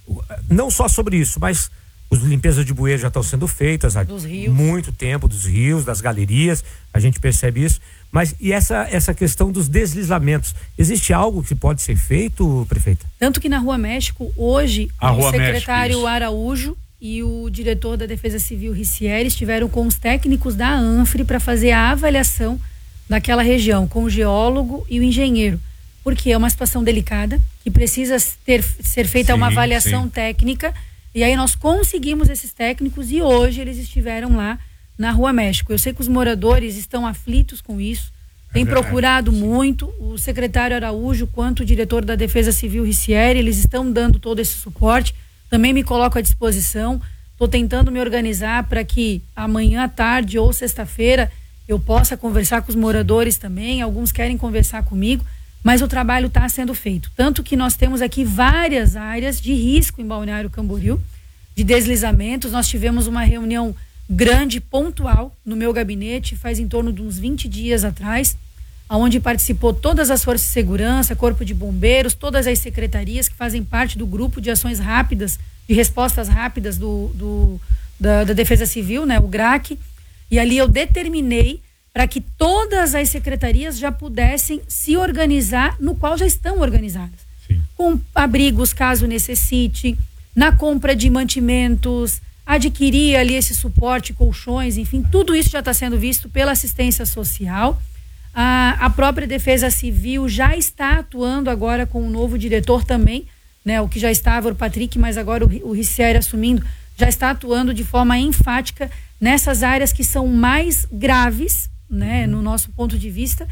Não só sobre isso, mas as limpezas de bueiro já estão sendo feitas há muito tempo, dos rios, das galerias, a gente percebe isso. Mas e essa, essa questão dos deslizamentos? Existe algo que pode ser feito, prefeita? Tanto que na Rua México, hoje, a o Rua secretário México, Araújo e o diretor da Defesa Civil, Ricieri, estiveram com os técnicos da ANFRE para fazer a avaliação daquela região, com o geólogo e o engenheiro. Porque é uma situação delicada, que precisa ter, ser feita sim, uma avaliação sim. técnica. E aí nós conseguimos esses técnicos e hoje eles estiveram lá na Rua México. Eu sei que os moradores estão aflitos com isso, têm é procurado muito, o secretário Araújo quanto o diretor da Defesa Civil Ricieri, eles estão dando todo esse suporte, também me coloco à disposição, estou tentando me organizar para que amanhã à tarde ou sexta-feira eu possa conversar com os moradores também, alguns querem conversar comigo, mas o trabalho está sendo feito, tanto que nós temos aqui várias áreas de risco em Balneário Camboriú, de deslizamentos. Nós tivemos uma reunião grande, pontual, no meu gabinete, faz em torno de uns vinte dias atrás, onde participou todas as forças de segurança, Corpo de Bombeiros, todas as secretarias que fazem parte do grupo de ações rápidas, de respostas rápidas do, do, da, da Defesa Civil, né, o GRAC, e ali eu determinei para que todas as secretarias já pudessem se organizar, no qual já estão organizadas. Sim. Com abrigos, caso necessite, na compra de mantimentos, adquirir ali esse suporte, colchões, enfim, tudo isso já está sendo visto pela assistência social. A, a própria Defesa Civil já está atuando agora com um novo diretor também, né, o que já estava o Patrick, mas agora o, o Ricieri assumindo, já está atuando de forma enfática nessas áreas que são mais graves, né, no nosso ponto de vista.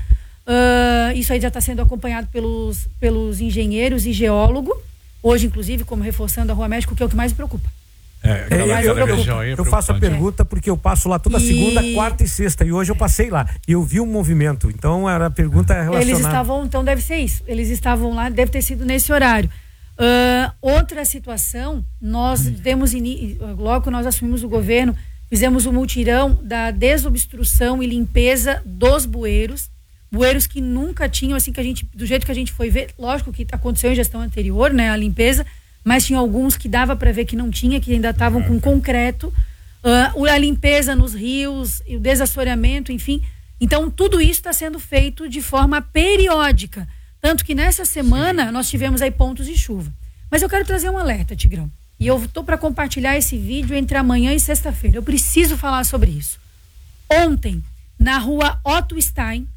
Uh, isso aí já está sendo acompanhado pelos, pelos engenheiros e geólogo, hoje inclusive como reforçando a Rua México, que é o que mais me preocupa. É, aquela, é, eu, aquela eu, região aí é eu faço a pergunta porque eu passo lá toda e... segunda, quarta e sexta, e hoje eu passei lá e eu vi um movimento, então era a pergunta relacionada. Eles estavam, então deve ser isso, eles estavam lá, deve ter sido nesse horário. Uh, outra situação, nós hum. temos, logo que nós assumimos o governo, fizemos o multirão da desobstrução e limpeza dos bueiros, bueiros que nunca tinham, assim, que a gente, do jeito que a gente foi ver, lógico que aconteceu em gestão anterior, né, a limpeza, mas tinha alguns que dava para ver que não tinha, que ainda estavam com concreto, uh, a limpeza nos rios, o desassoreamento, enfim. Então, tudo isso está sendo feito de forma periódica. Tanto que nessa semana Sim. nós tivemos aí pontos de chuva. Mas eu quero trazer um alerta, Tigrão. E eu estou para compartilhar esse vídeo entre amanhã e sexta-feira. Eu preciso falar sobre isso. Ontem, na rua Otto Stein,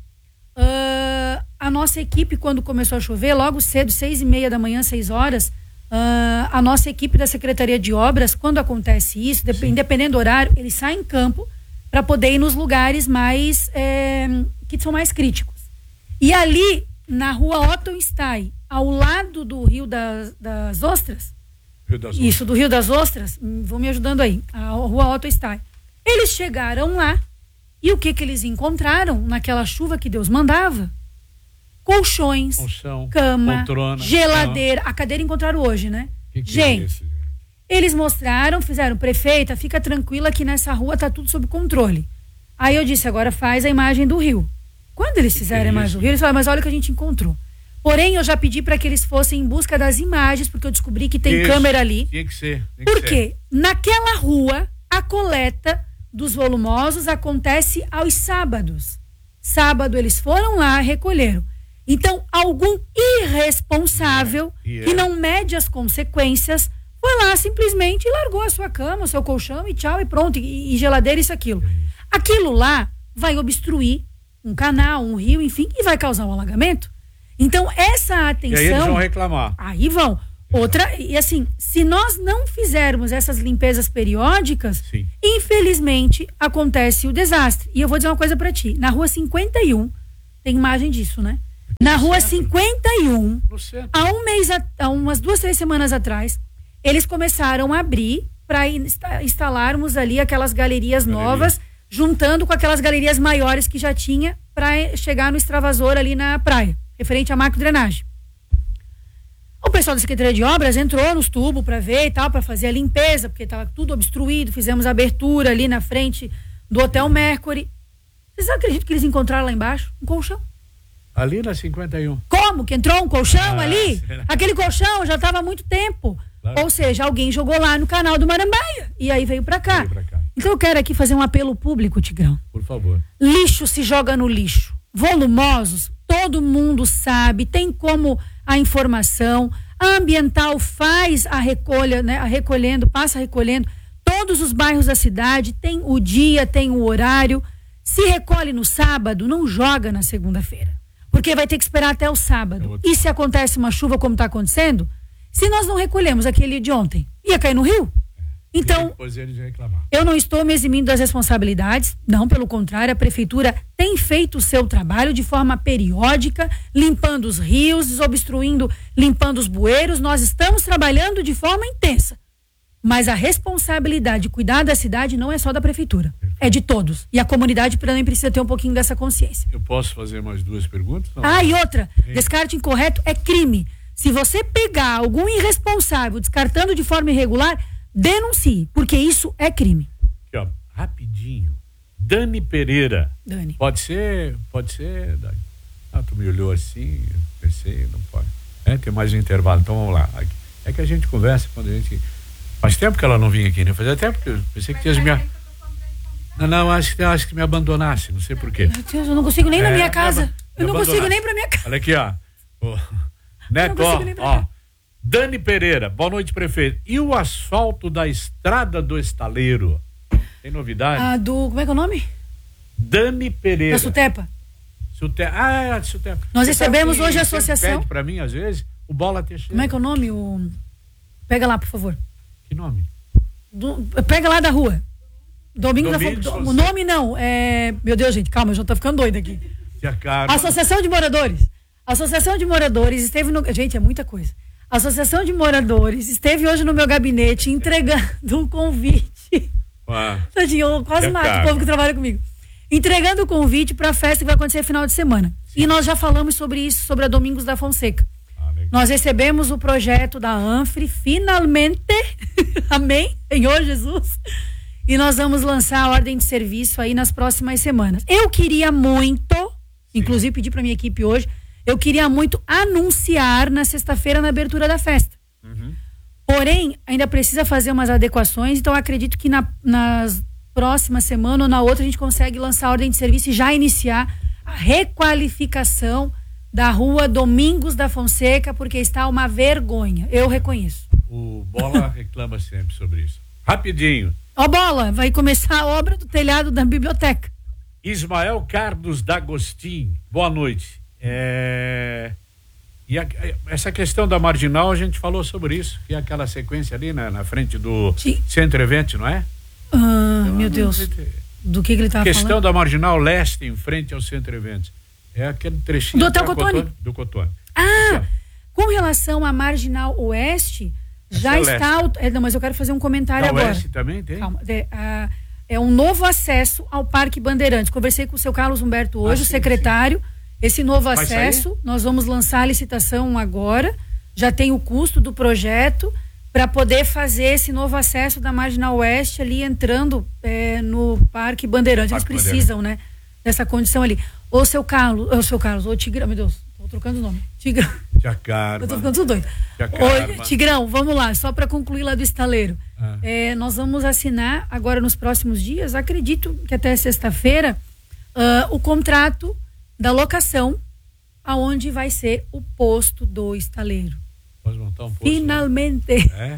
uh, a nossa equipe, quando começou a chover, logo cedo, seis e meia da manhã, seis horas, Uh, a nossa equipe da Secretaria de Obras, quando acontece isso, dep- independendo do horário, eles saem em campo para poder ir nos lugares mais é, que são mais críticos. E ali, na rua Otto Stein, ao lado do Rio das, das Ostras, Rio das isso, Ostras. do Rio das Ostras, vão me ajudando aí, a rua Otto Stein, eles chegaram lá e o que que eles encontraram naquela chuva que Deus mandava? Colchões, Colchão, cama, poltrona, geladeira. A cadeira encontraram hoje, né? Que que gente, é esse, gente, eles mostraram, fizeram, prefeita, fica tranquila que nessa rua tá tudo sob controle. Aí eu disse, agora faz a imagem do rio. Quando eles fizeram a imagem do rio, eles falaram, mas olha o que a gente encontrou. Porém, eu já pedi para que eles fossem em busca das imagens, porque eu descobri que tem isso, câmera ali. Tinha que ser. Tinha Por que quê? ser. Naquela rua, a coleta dos volumosos acontece aos sábados. Sábado eles foram lá, recolheram. Então, algum irresponsável yeah, yeah. que não mede as consequências foi lá simplesmente e largou a sua cama, o seu colchão e tchau e pronto, e, e geladeira, isso, aquilo. Aquilo lá vai obstruir um canal, um rio, enfim, e vai causar um alagamento. Então, essa atenção... E aí eles vão reclamar. Aí vão. Outra, e assim, se nós não fizermos essas limpezas periódicas, Sim. infelizmente, acontece o desastre. E eu vou dizer uma coisa pra ti. Na rua cinquenta e um, tem imagem disso, né? Na rua cinquenta e um, há um mês, há umas duas, três semanas atrás, eles começaram a abrir para instalarmos ali aquelas galerias Galeria. novas, juntando com aquelas galerias maiores que já tinha para chegar no extravasor ali na praia, referente à macrodrenagem. O pessoal da Secretaria de Obras entrou nos tubos para ver e tal, para fazer a limpeza, porque estava tudo obstruído, fizemos a abertura ali na frente do Hotel Mercury. Vocês acreditam que eles encontraram lá embaixo um colchão? Ali na cinquenta e um. Como? Que entrou um colchão ah, ali? Será? Aquele colchão já estava há muito tempo. Claro. Ou seja, alguém jogou lá no canal do Marambaia e aí veio para cá. cá. Então eu quero aqui fazer um apelo público, Tigrão. Por favor. Lixo se joga no lixo. Volumosos, todo mundo sabe, tem como a informação. A ambiental faz a recolha, né? A recolhendo, passa recolhendo todos os bairros da cidade, tem o dia, tem o horário. Se recolhe no sábado, não joga na segunda-feira. Porque vai ter que esperar até o sábado. E se acontece uma chuva como está acontecendo, se nós não recolhemos aquele de ontem, ia cair no rio? Então, eu não estou me eximindo das responsabilidades, não, pelo contrário, a prefeitura tem feito o seu trabalho de forma periódica, limpando os rios, desobstruindo, limpando os bueiros, nós estamos trabalhando de forma intensa. Mas a responsabilidade de cuidar da cidade não é só da prefeitura, é de todos. E a comunidade também precisa ter um pouquinho dessa consciência. Eu posso fazer mais duas perguntas? Não. Ah, e outra, Sim. descarte incorreto é crime. Se você pegar algum irresponsável descartando de forma irregular, denuncie, porque isso é crime. Aqui, ó, rapidinho. Dani Pereira. Dani. Pode ser, pode ser, Dani. Ah, tu me olhou assim, eu pensei, não pode. É, tem mais um intervalo, então vamos lá. É que a gente conversa quando a gente... Faz tempo que ela não vinha aqui, né? Fazia tempo que eu pensei que tinha me... Não, não, acho que, acho que me abandonasse, não sei porquê. Meu Deus, eu não consigo nem é, na minha casa. Me, eu não consigo nem pra minha casa. Olha aqui, ó. Oh. Neto, ó, ó. Dani Pereira, boa noite, prefeito. E o asfalto da estrada do Estaleiro? Tem novidade? Ah, do, como é que é o nome? Dani Pereira. Da Sutepa. Sutepa. Ah, é, Sutepa. Nós Você recebemos hoje a associação. Pede pra mim, às vezes, o Bola Teixeira. Como é que é o nome? O... Pega lá, por favor. Que nome? Do... Pega lá da rua. Domingos Domingos da... O nome não, é... Meu Deus, gente, calma, eu já tô ficando doida aqui. Associação de Moradores. Associação de Moradores esteve no... Gente, é muita coisa. A Associação de Moradores esteve hoje no meu gabinete entregando um convite. Ah, Tadinho, eu quase mato o povo que trabalha comigo. Entregando o convite para a festa que vai acontecer final de semana. Sim. E nós já falamos sobre isso, sobre a Domingos da Fonseca. Ah, nós recebemos o projeto da ANFRE, finalmente, amém, Senhor Jesus, e nós vamos lançar a ordem de serviço aí nas próximas semanas. Eu queria muito, Sim. inclusive pedi para minha equipe hoje, eu queria muito anunciar na sexta-feira na abertura da festa. Uhum. Porém, ainda precisa fazer umas adequações, então acredito que na nas próxima semana ou na outra a gente consegue lançar a ordem de serviço e já iniciar a requalificação da rua Domingos da Fonseca, porque está uma vergonha, eu reconheço. O Bola reclama sempre sobre isso. Rapidinho. Ó, Bola, vai começar a obra do telhado da biblioteca. Ismael Carlos D'Agostin, boa noite. É... E a, essa questão da marginal, a gente falou sobre isso, que é aquela sequência ali na, na frente do Sim. Centro Evento, não é? Ah, meu Deus. Do que, que ele estava falando? Questão da marginal leste em frente ao Centro Eventos. É aquele trechinho do Hotel Cotone? Cotone, do Cotone. Ah, aqui, com relação à marginal oeste, já Essa está. É, não, mas eu quero fazer um comentário da agora. Oeste também tem? Calma. É, a, é um novo acesso ao Parque Bandeirantes. Conversei com o seu Carlos Humberto hoje, ah, sim, o secretário. Sim. Esse novo Vai acesso, sair? Nós vamos lançar a licitação agora. Já tem o custo do projeto para poder fazer esse novo acesso da Marginal Oeste ali entrando é, no Parque Bandeirantes. Eles Parque precisam, Bandeirantes. né? Dessa condição ali. Ô, seu Carlos, ô, seu Carlos, ô, Tigrão, meu Deus, tô trocando o nome. Tigrão. Jacarma. Eu tô ficando tudo doido. Ô, Tigrão, vamos lá, só para concluir lá do estaleiro. Ah. É, nós vamos assinar agora nos próximos dias, acredito que até sexta-feira, uh, o contrato da locação aonde vai ser o posto do estaleiro. Pode montar um posto? Finalmente. Né?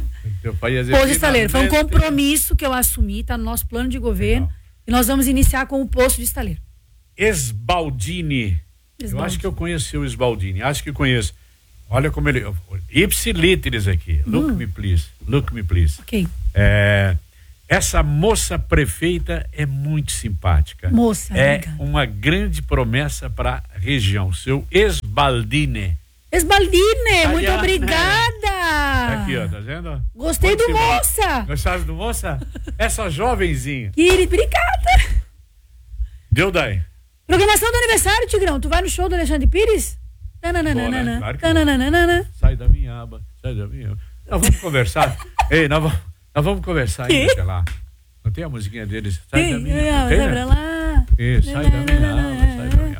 É? Posto estaleiro. Foi um compromisso que eu assumi, tá no nosso plano de governo. Legal. E nós vamos iniciar com o posto de estaleiro. Esbaldini. Esbaldini. Eu acho que eu conheci o Esbaldini, acho que conheço. Olha como ele... Ipsilíteres aqui. Look Hum. me please, look me please. Ok. É, essa moça prefeita é muito simpática. Moça, É obrigada. uma grande promessa para a região. Seu Esbaldini. Esbaldine, muito Aliás, obrigada. Aqui, ó, tá vendo? Gostei do Muito bom. moça. Gostaste do moça? Essa jovenzinha. Querida, obrigada. Deu daí? Programação do aniversário, Tigrão. Tu vai no show do Alexandre Pires? Nananana, né? Claro que vou. nananana. Sai da minha aba, sai da minha aba. Nós vamos conversar. Ei, nós vamos, nós vamos conversar Que? ainda, sei lá. Não tem a musiquinha deles? Sai Tem, da minha é, aba. Tem, vai né? pra lá. Isso, sai da minha aba, sai da minha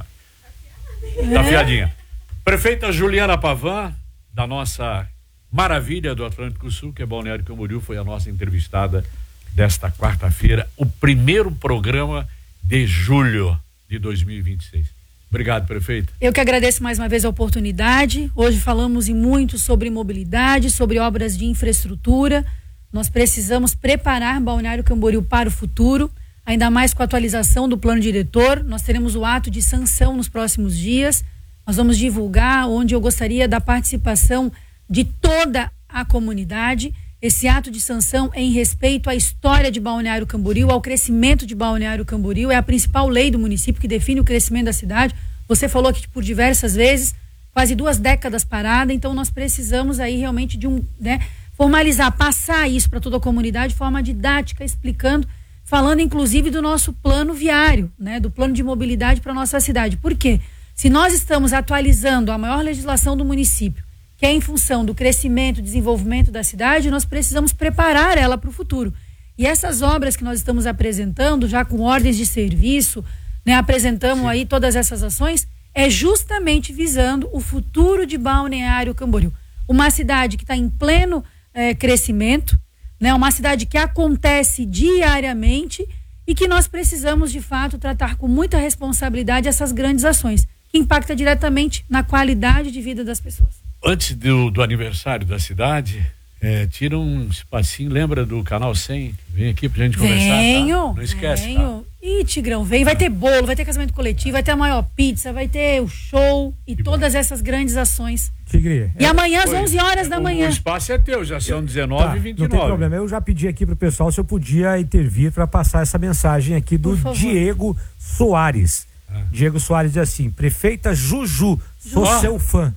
aba. Tá fiadinha. Prefeita Juliana Pavan, da nossa maravilha do Atlântico Sul, que é Balneário Camboriú, foi a nossa entrevistada desta quarta-feira, o primeiro programa de julho de dois mil e vinte e seis. Obrigado, prefeita. Eu que agradeço mais uma vez a oportunidade. Hoje falamos e muito sobre mobilidade, sobre obras de infraestrutura. Nós precisamos preparar Balneário Camboriú para o futuro, ainda mais com a atualização do plano diretor. Nós teremos o ato de sanção nos próximos dias. Nós vamos divulgar, onde eu gostaria da participação de toda a comunidade. Esse ato de sanção é em respeito à história de Balneário Camboriú, ao crescimento de Balneário Camboriú. É a principal lei do município que define o crescimento da cidade. Você falou aqui por diversas vezes, quase duas décadas parada, então nós precisamos aí realmente de um, né, formalizar, passar isso para toda a comunidade de forma didática, explicando, falando inclusive do nosso plano viário, né, do plano de mobilidade para a nossa cidade. Por quê? Se nós estamos atualizando a maior legislação do município, que é em função do crescimento, desenvolvimento da cidade, nós precisamos preparar ela para o futuro. E essas obras que nós estamos apresentando, já com ordens de serviço, né, apresentamos Sim. aí todas essas ações, é justamente visando o futuro de Balneário Camboriú. Uma cidade que está em pleno eh, crescimento, né, uma cidade que acontece diariamente e que nós precisamos, de fato, tratar com muita responsabilidade essas grandes ações, que impactam diretamente na qualidade de vida das pessoas. Antes do, do aniversário da cidade, é, tira um espacinho, lembra do Canal cem? Vem aqui pra gente conversar, venho, tá? Não esquece, venho. tá? Ih, Tigrão, vem, vai ter bolo, vai ter casamento coletivo, vai ter a maior pizza, vai ter o show e Que todas bom. essas grandes ações. Tigre. E é, amanhã às Oi, onze horas da o, manhã. O espaço é teu, já são dezenove Tá, e vinte e não nove. tem problema. Eu já pedi aqui pro pessoal se eu podia intervir para passar essa mensagem aqui do Por favor. Diego Soares. Ah. Diego Soares diz assim: prefeita Juju, sou Ó. seu fã.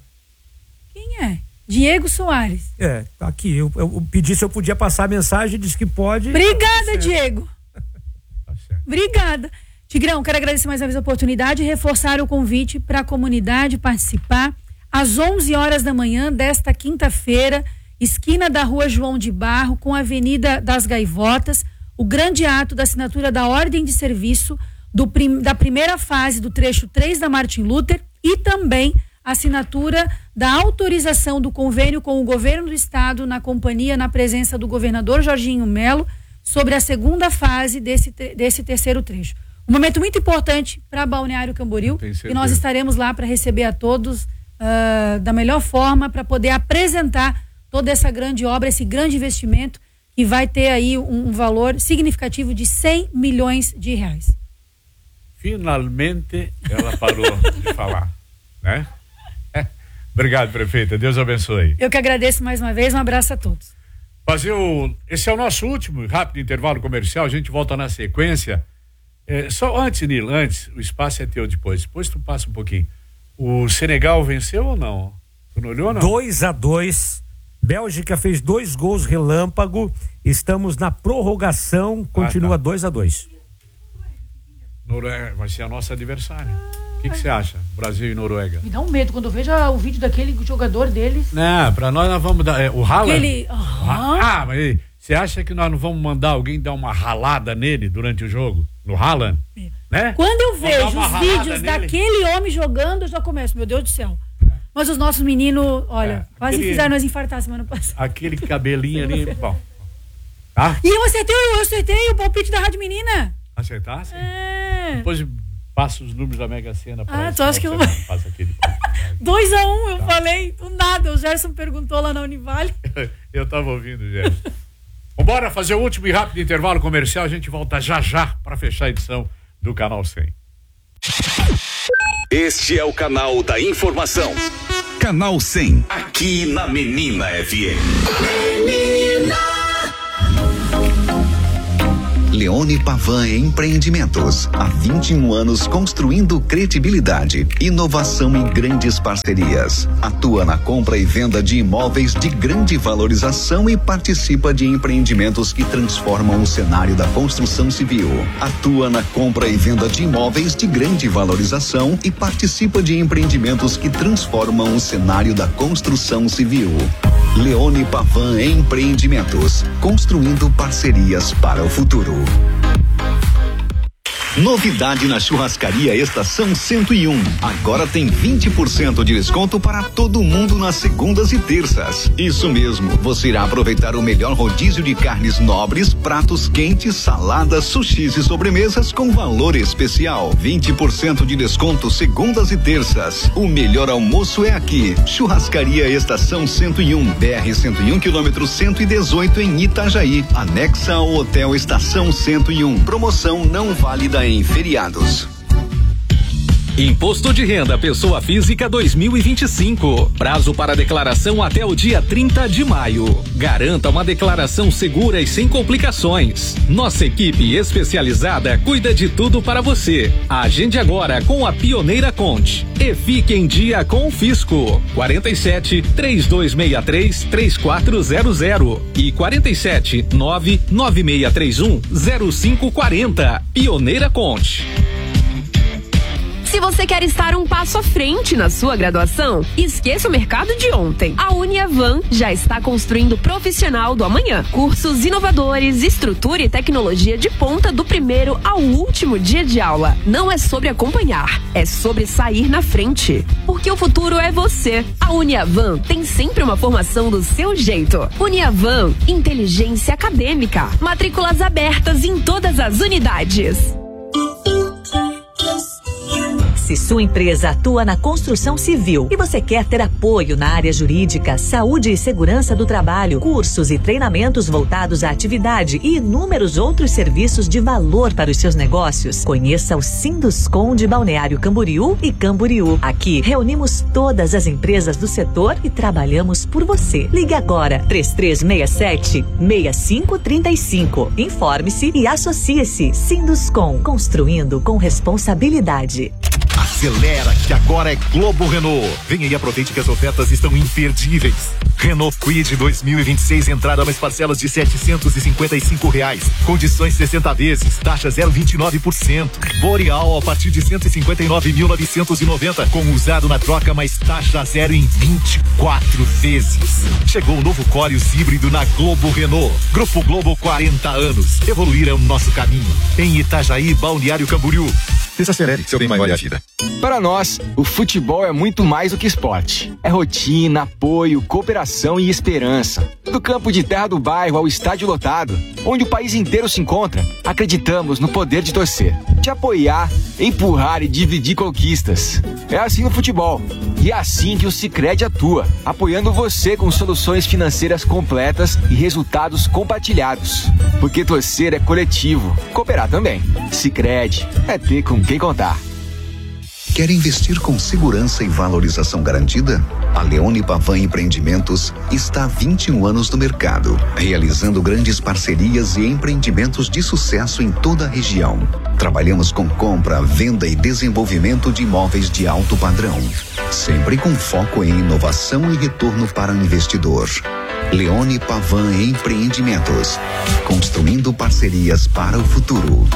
Quem é? Diego Soares. É, tá aqui. Eu, eu pedi se eu podia passar a mensagem, disse que pode. Obrigada, Certo. Diego. Tá certo. Obrigada. Tigrão, quero agradecer mais uma vez a oportunidade e reforçar o convite para a comunidade participar às onze horas da manhã desta quinta-feira, esquina da Rua João de Barro com a Avenida das Gaivotas, o grande ato da assinatura da ordem de serviço do prim, da primeira fase do trecho três da Martin Luther e também a assinatura da autorização do convênio com o governo do estado na companhia, na presença do governador Jorginho Melo, sobre a segunda fase desse, desse terceiro trecho. Um momento muito importante para Balneário Camboriú e nós estaremos lá para receber a todos uh, da melhor forma, para poder apresentar toda essa grande obra, esse grande investimento que vai ter aí um, um valor significativo de cem milhões de reais. Finalmente ela parou de falar, né? Obrigado, prefeita. Deus abençoe. Eu que agradeço mais uma vez. Um abraço a todos. Fazer o... Esse é o nosso último rápido intervalo comercial. A gente volta na sequência. É, só antes, Nilo, antes, o espaço é teu depois. Depois tu passa um pouquinho. O Senegal venceu ou não? Tu não olhou, não? dois a dois. Bélgica fez dois gols relâmpago. Estamos na prorrogação. Continua dois a dois. Noruega vai ser a nossa adversária. O que você acha? Brasil e Noruega. Me dá um medo quando eu vejo o vídeo daquele jogador deles. Não, pra nós nós vamos dar. É, o Haaland. Aquele... Uhum. Ah, mas você acha que nós não vamos mandar alguém dar uma ralada nele durante o jogo? No Haaland? É. Né? Quando eu vejo uma os ralada vídeos nele. daquele homem jogando, eu já começo, meu Deus do céu. Mas os nossos meninos, olha, É, quase aquele- fizeram nós infartar semana passada. Aquele cabelinho ali. Bom. Tá? E eu acertei, eu acertei o palpite da Rádio Menina. Acertasse? É. Depois passa os números da Mega Sena. pra Ah, esse tu acha final que de eu- semana. Passa aquele. dois a um, eu falei, do nada. O Gerson perguntou lá na Univale. Eu tava ouvindo, gente. Vambora fazer o último e rápido intervalo comercial. A gente volta já já para fechar a edição do Canal cem. Este é o canal da informação. Canal cem, aqui na Menina F M. Menina. Leone Pavan Empreendimentos. Há vinte e um anos construindo credibilidade, inovação e grandes parcerias. Atua na compra e venda de imóveis de grande valorização e participa de empreendimentos que transformam o cenário da construção civil. Atua na compra e venda de imóveis de grande valorização e participa de empreendimentos que transformam o cenário da construção civil. Leone Pavan Empreendimentos, construindo parcerias para o futuro. Novidade na Churrascaria Estação cento e um. Agora tem vinte por cento de desconto para todo mundo nas segundas e terças. Isso mesmo, você irá aproveitar o melhor rodízio de carnes nobres, pratos quentes, saladas, sushis e sobremesas com valor especial. vinte por cento de desconto segundas e terças. O melhor almoço é aqui. Churrascaria Estação cento e um, B R cento e um, quilômetro cento e dezoito em Itajaí, anexa ao Hotel Estação cento e um. Promoção não válida em feriados. Imposto de Renda Pessoa Física dois mil e vinte e cinco. Prazo para declaração até o dia trinta de maio. Garanta uma declaração segura e sem complicações. Nossa equipe especializada cuida de tudo para você. Agende agora com a Pioneira Conte e fique em dia com o Fisco. quarenta e sete, três dois seis três, três quatro zero zero e quarenta e sete, nove nove seis três um, zero cinco quatro zero. Pioneira Conte. Se você quer estar um passo à frente na sua graduação, esqueça o mercado de ontem. A Uniavan já está construindo o profissional do amanhã. Cursos inovadores, estrutura e tecnologia de ponta do primeiro ao último dia de aula. Não é sobre acompanhar, é sobre sair na frente. Porque o futuro é você. A Uniavan tem sempre uma formação do seu jeito. Uniavan, inteligência acadêmica. Matrículas abertas em todas as unidades. Se sua empresa atua na construção civil e você quer ter apoio na área jurídica, saúde e segurança do trabalho, cursos e treinamentos voltados à atividade e inúmeros outros serviços de valor para os seus negócios, conheça o Sinduscom de Balneário Camboriú e Camboriú. Aqui reunimos todas as empresas do setor e trabalhamos por você. Ligue agora, três três seis sete, seis cinco três cinco. Informe-se e associe-se. Sinduscom, construindo com responsabilidade. Acelera que agora é Globo Renault. Venha e aproveite que as ofertas estão imperdíveis. Renault Kwid dois mil e vinte e seis, entrada mais parcelas de setecentos e cinquenta e cinco reais. Condições sessenta vezes, taxa zero vírgula vinte e nove por cento. Boreal a partir de cento e cinquenta e nove mil novecentos e noventa, com usado na troca mais taxa zero em vinte e quatro vezes. Chegou o novo Corius híbrido na Globo Renault. Grupo Globo, quarenta anos. Evoluir é o nosso caminho. Em Itajaí, Balneário Camboriú. Desacelere, seu bem maior é a vida. Para nós, o futebol é muito mais do que esporte. É rotina, apoio, cooperação e esperança. Do campo de terra do bairro ao estádio lotado, onde o país inteiro se encontra, acreditamos no poder de torcer, de apoiar, empurrar e dividir conquistas. É assim no futebol. E é assim que o Sicredi atua, apoiando você com soluções financeiras completas e resultados compartilhados. Porque torcer é coletivo, cooperar também. Sicredi é ter com quem contar. Quer investir com segurança e valorização garantida? A Leone Pavan Empreendimentos está há vinte e um anos no mercado, realizando grandes parcerias e empreendimentos de sucesso em toda a região. Trabalhamos com compra, venda e desenvolvimento de imóveis de alto padrão, sempre com foco em inovação e retorno para o investidor. Leone Pavan Empreendimentos, construindo parcerias para o futuro.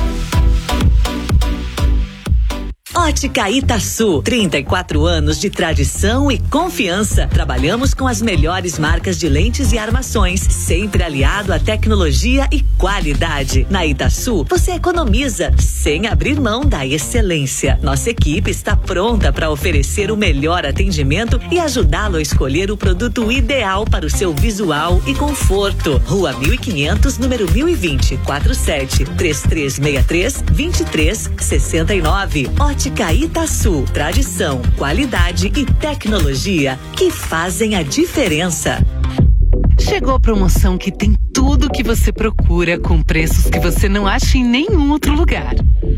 Ótica Itaçu, trinta e quatro anos de tradição e confiança. Trabalhamos com as melhores marcas de lentes e armações, sempre aliado à tecnologia e qualidade. Na Itaçu, você economiza sem abrir mão da excelência. Nossa equipe está pronta para oferecer o melhor atendimento e ajudá-lo a escolher o produto ideal para o seu visual e conforto. Rua mil e quinhentos, número mil e vinte, quarenta e sete, trinta e três sessenta e três, vinte e três sessenta e nove. Ótica Itaçu, tradição, qualidade e tecnologia que fazem a diferença. Chegou a promoção que tem tudo que você procura com preços que você não acha em nenhum outro lugar.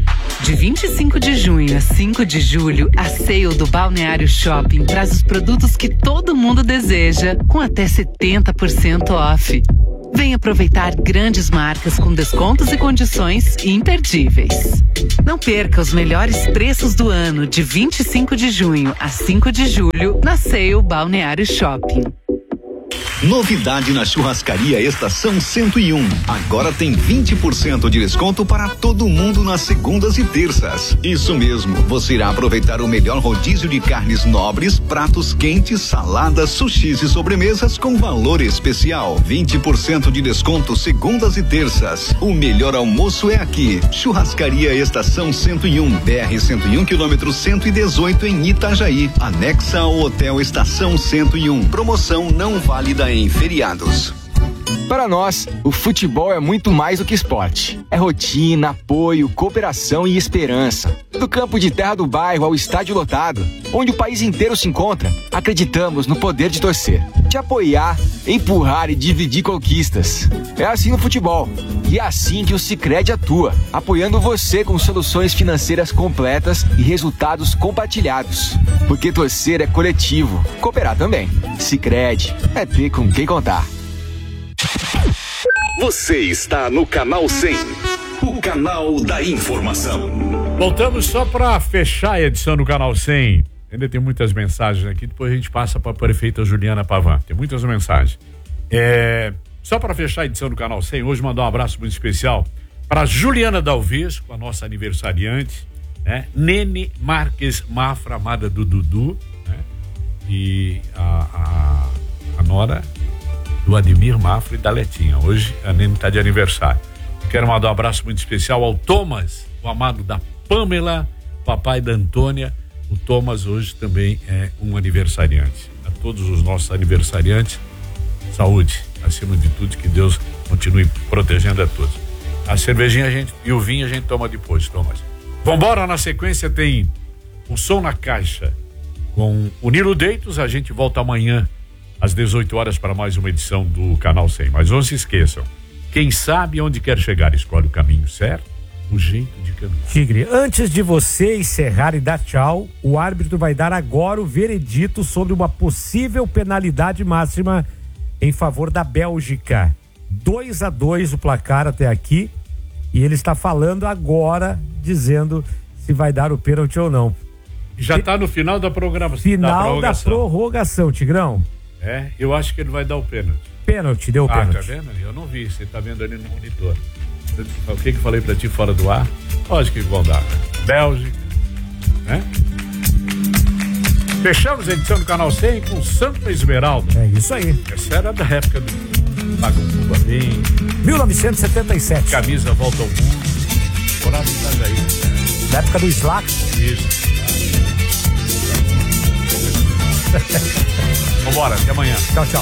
De vinte e cinco de junho a cinco de julho, a Sale do Balneário Shopping traz os produtos que todo mundo deseja, com até setenta por cento off. Vem aproveitar grandes marcas com descontos e condições imperdíveis. Não perca os melhores preços do ano de vinte e cinco de junho a cinco de julho na Sale Balneário Shopping. Novidade na Churrascaria Estação cento e um. Agora tem vinte por cento de desconto para todo mundo nas segundas e terças. Isso mesmo, você irá aproveitar o melhor rodízio de carnes nobres, pratos quentes, saladas, sushis e sobremesas com valor especial. vinte por cento de desconto segundas e terças. O melhor almoço é aqui. Churrascaria Estação cento e um, B R cento e um, quilômetro cento e dezoito em Itajaí. Anexa ao Hotel Estação cento e um. Promoção não válida em feriados. Para nós, o futebol é muito mais do que esporte. É rotina, apoio, cooperação e esperança. Do campo de terra do bairro ao estádio lotado, onde o país inteiro se encontra, acreditamos no poder de torcer, de apoiar, empurrar e dividir conquistas. É assim no futebol. E é assim que o Sicredi atua, apoiando você com soluções financeiras completas e resultados compartilhados. Porque torcer é coletivo, cooperar também. Sicredi, é ter com quem contar. Você está no Canal cem, o canal da informação. Voltamos só para fechar a edição do Canal cem. Ainda tem muitas mensagens aqui, depois a gente passa para a prefeita Juliana Pavan. Tem muitas mensagens. É, só para fechar a edição do Canal cem, hoje mandar um abraço muito especial para Juliana Dalves, com a nossa aniversariante, né? Nene Marques Mafra, amada do Dudu, né? E a, a, a nora do Ademir Mafra e da Letinha. Hoje a Nene está de aniversário. Quero mandar um abraço muito especial ao Thomas, o amado da Pamela, papai da Antônia. O Thomas hoje também é um aniversariante. A todos os nossos aniversariantes, saúde, acima de tudo, que Deus continue protegendo a todos. A cervejinha a gente, e o vinho a gente toma depois, Thomas. Vambora, na sequência tem o Som na Caixa com o Nilo Deitos. A gente volta amanhã às dezoito horas para mais uma edição do Canal cem. Mas não se esqueçam, quem sabe onde quer chegar escolhe o caminho certo, o jeito de caminhar. Tigre, antes de você encerrar e dar tchau, o árbitro vai dar agora o veredito sobre uma possível penalidade máxima em favor da Bélgica. dois a dois o placar até aqui, e ele está falando agora, dizendo se vai dar o pênalti ou não. Já está no final da programação. Final da prorrogação. da prorrogação, Tigrão. É, eu acho que ele vai dar o pênalti. Pênalti, deu o ah, pênalti. Ah, tá vendo? Eu não vi, você tá vendo ali no monitor. O que que eu falei pra ti fora do ar? Lógico que vão dar. Bélgica, né? Fechamos a edição do Canal cem com Santa Esmeralda. É isso aí. Essa era da época do Pagam Cuba Bem. mil novecentos e setenta e sete. Camisa Volta ao Mundo. Morava em Itajaí. Né? Da época do Slack. Isso. Vambora, até amanhã. Tchau, tchau.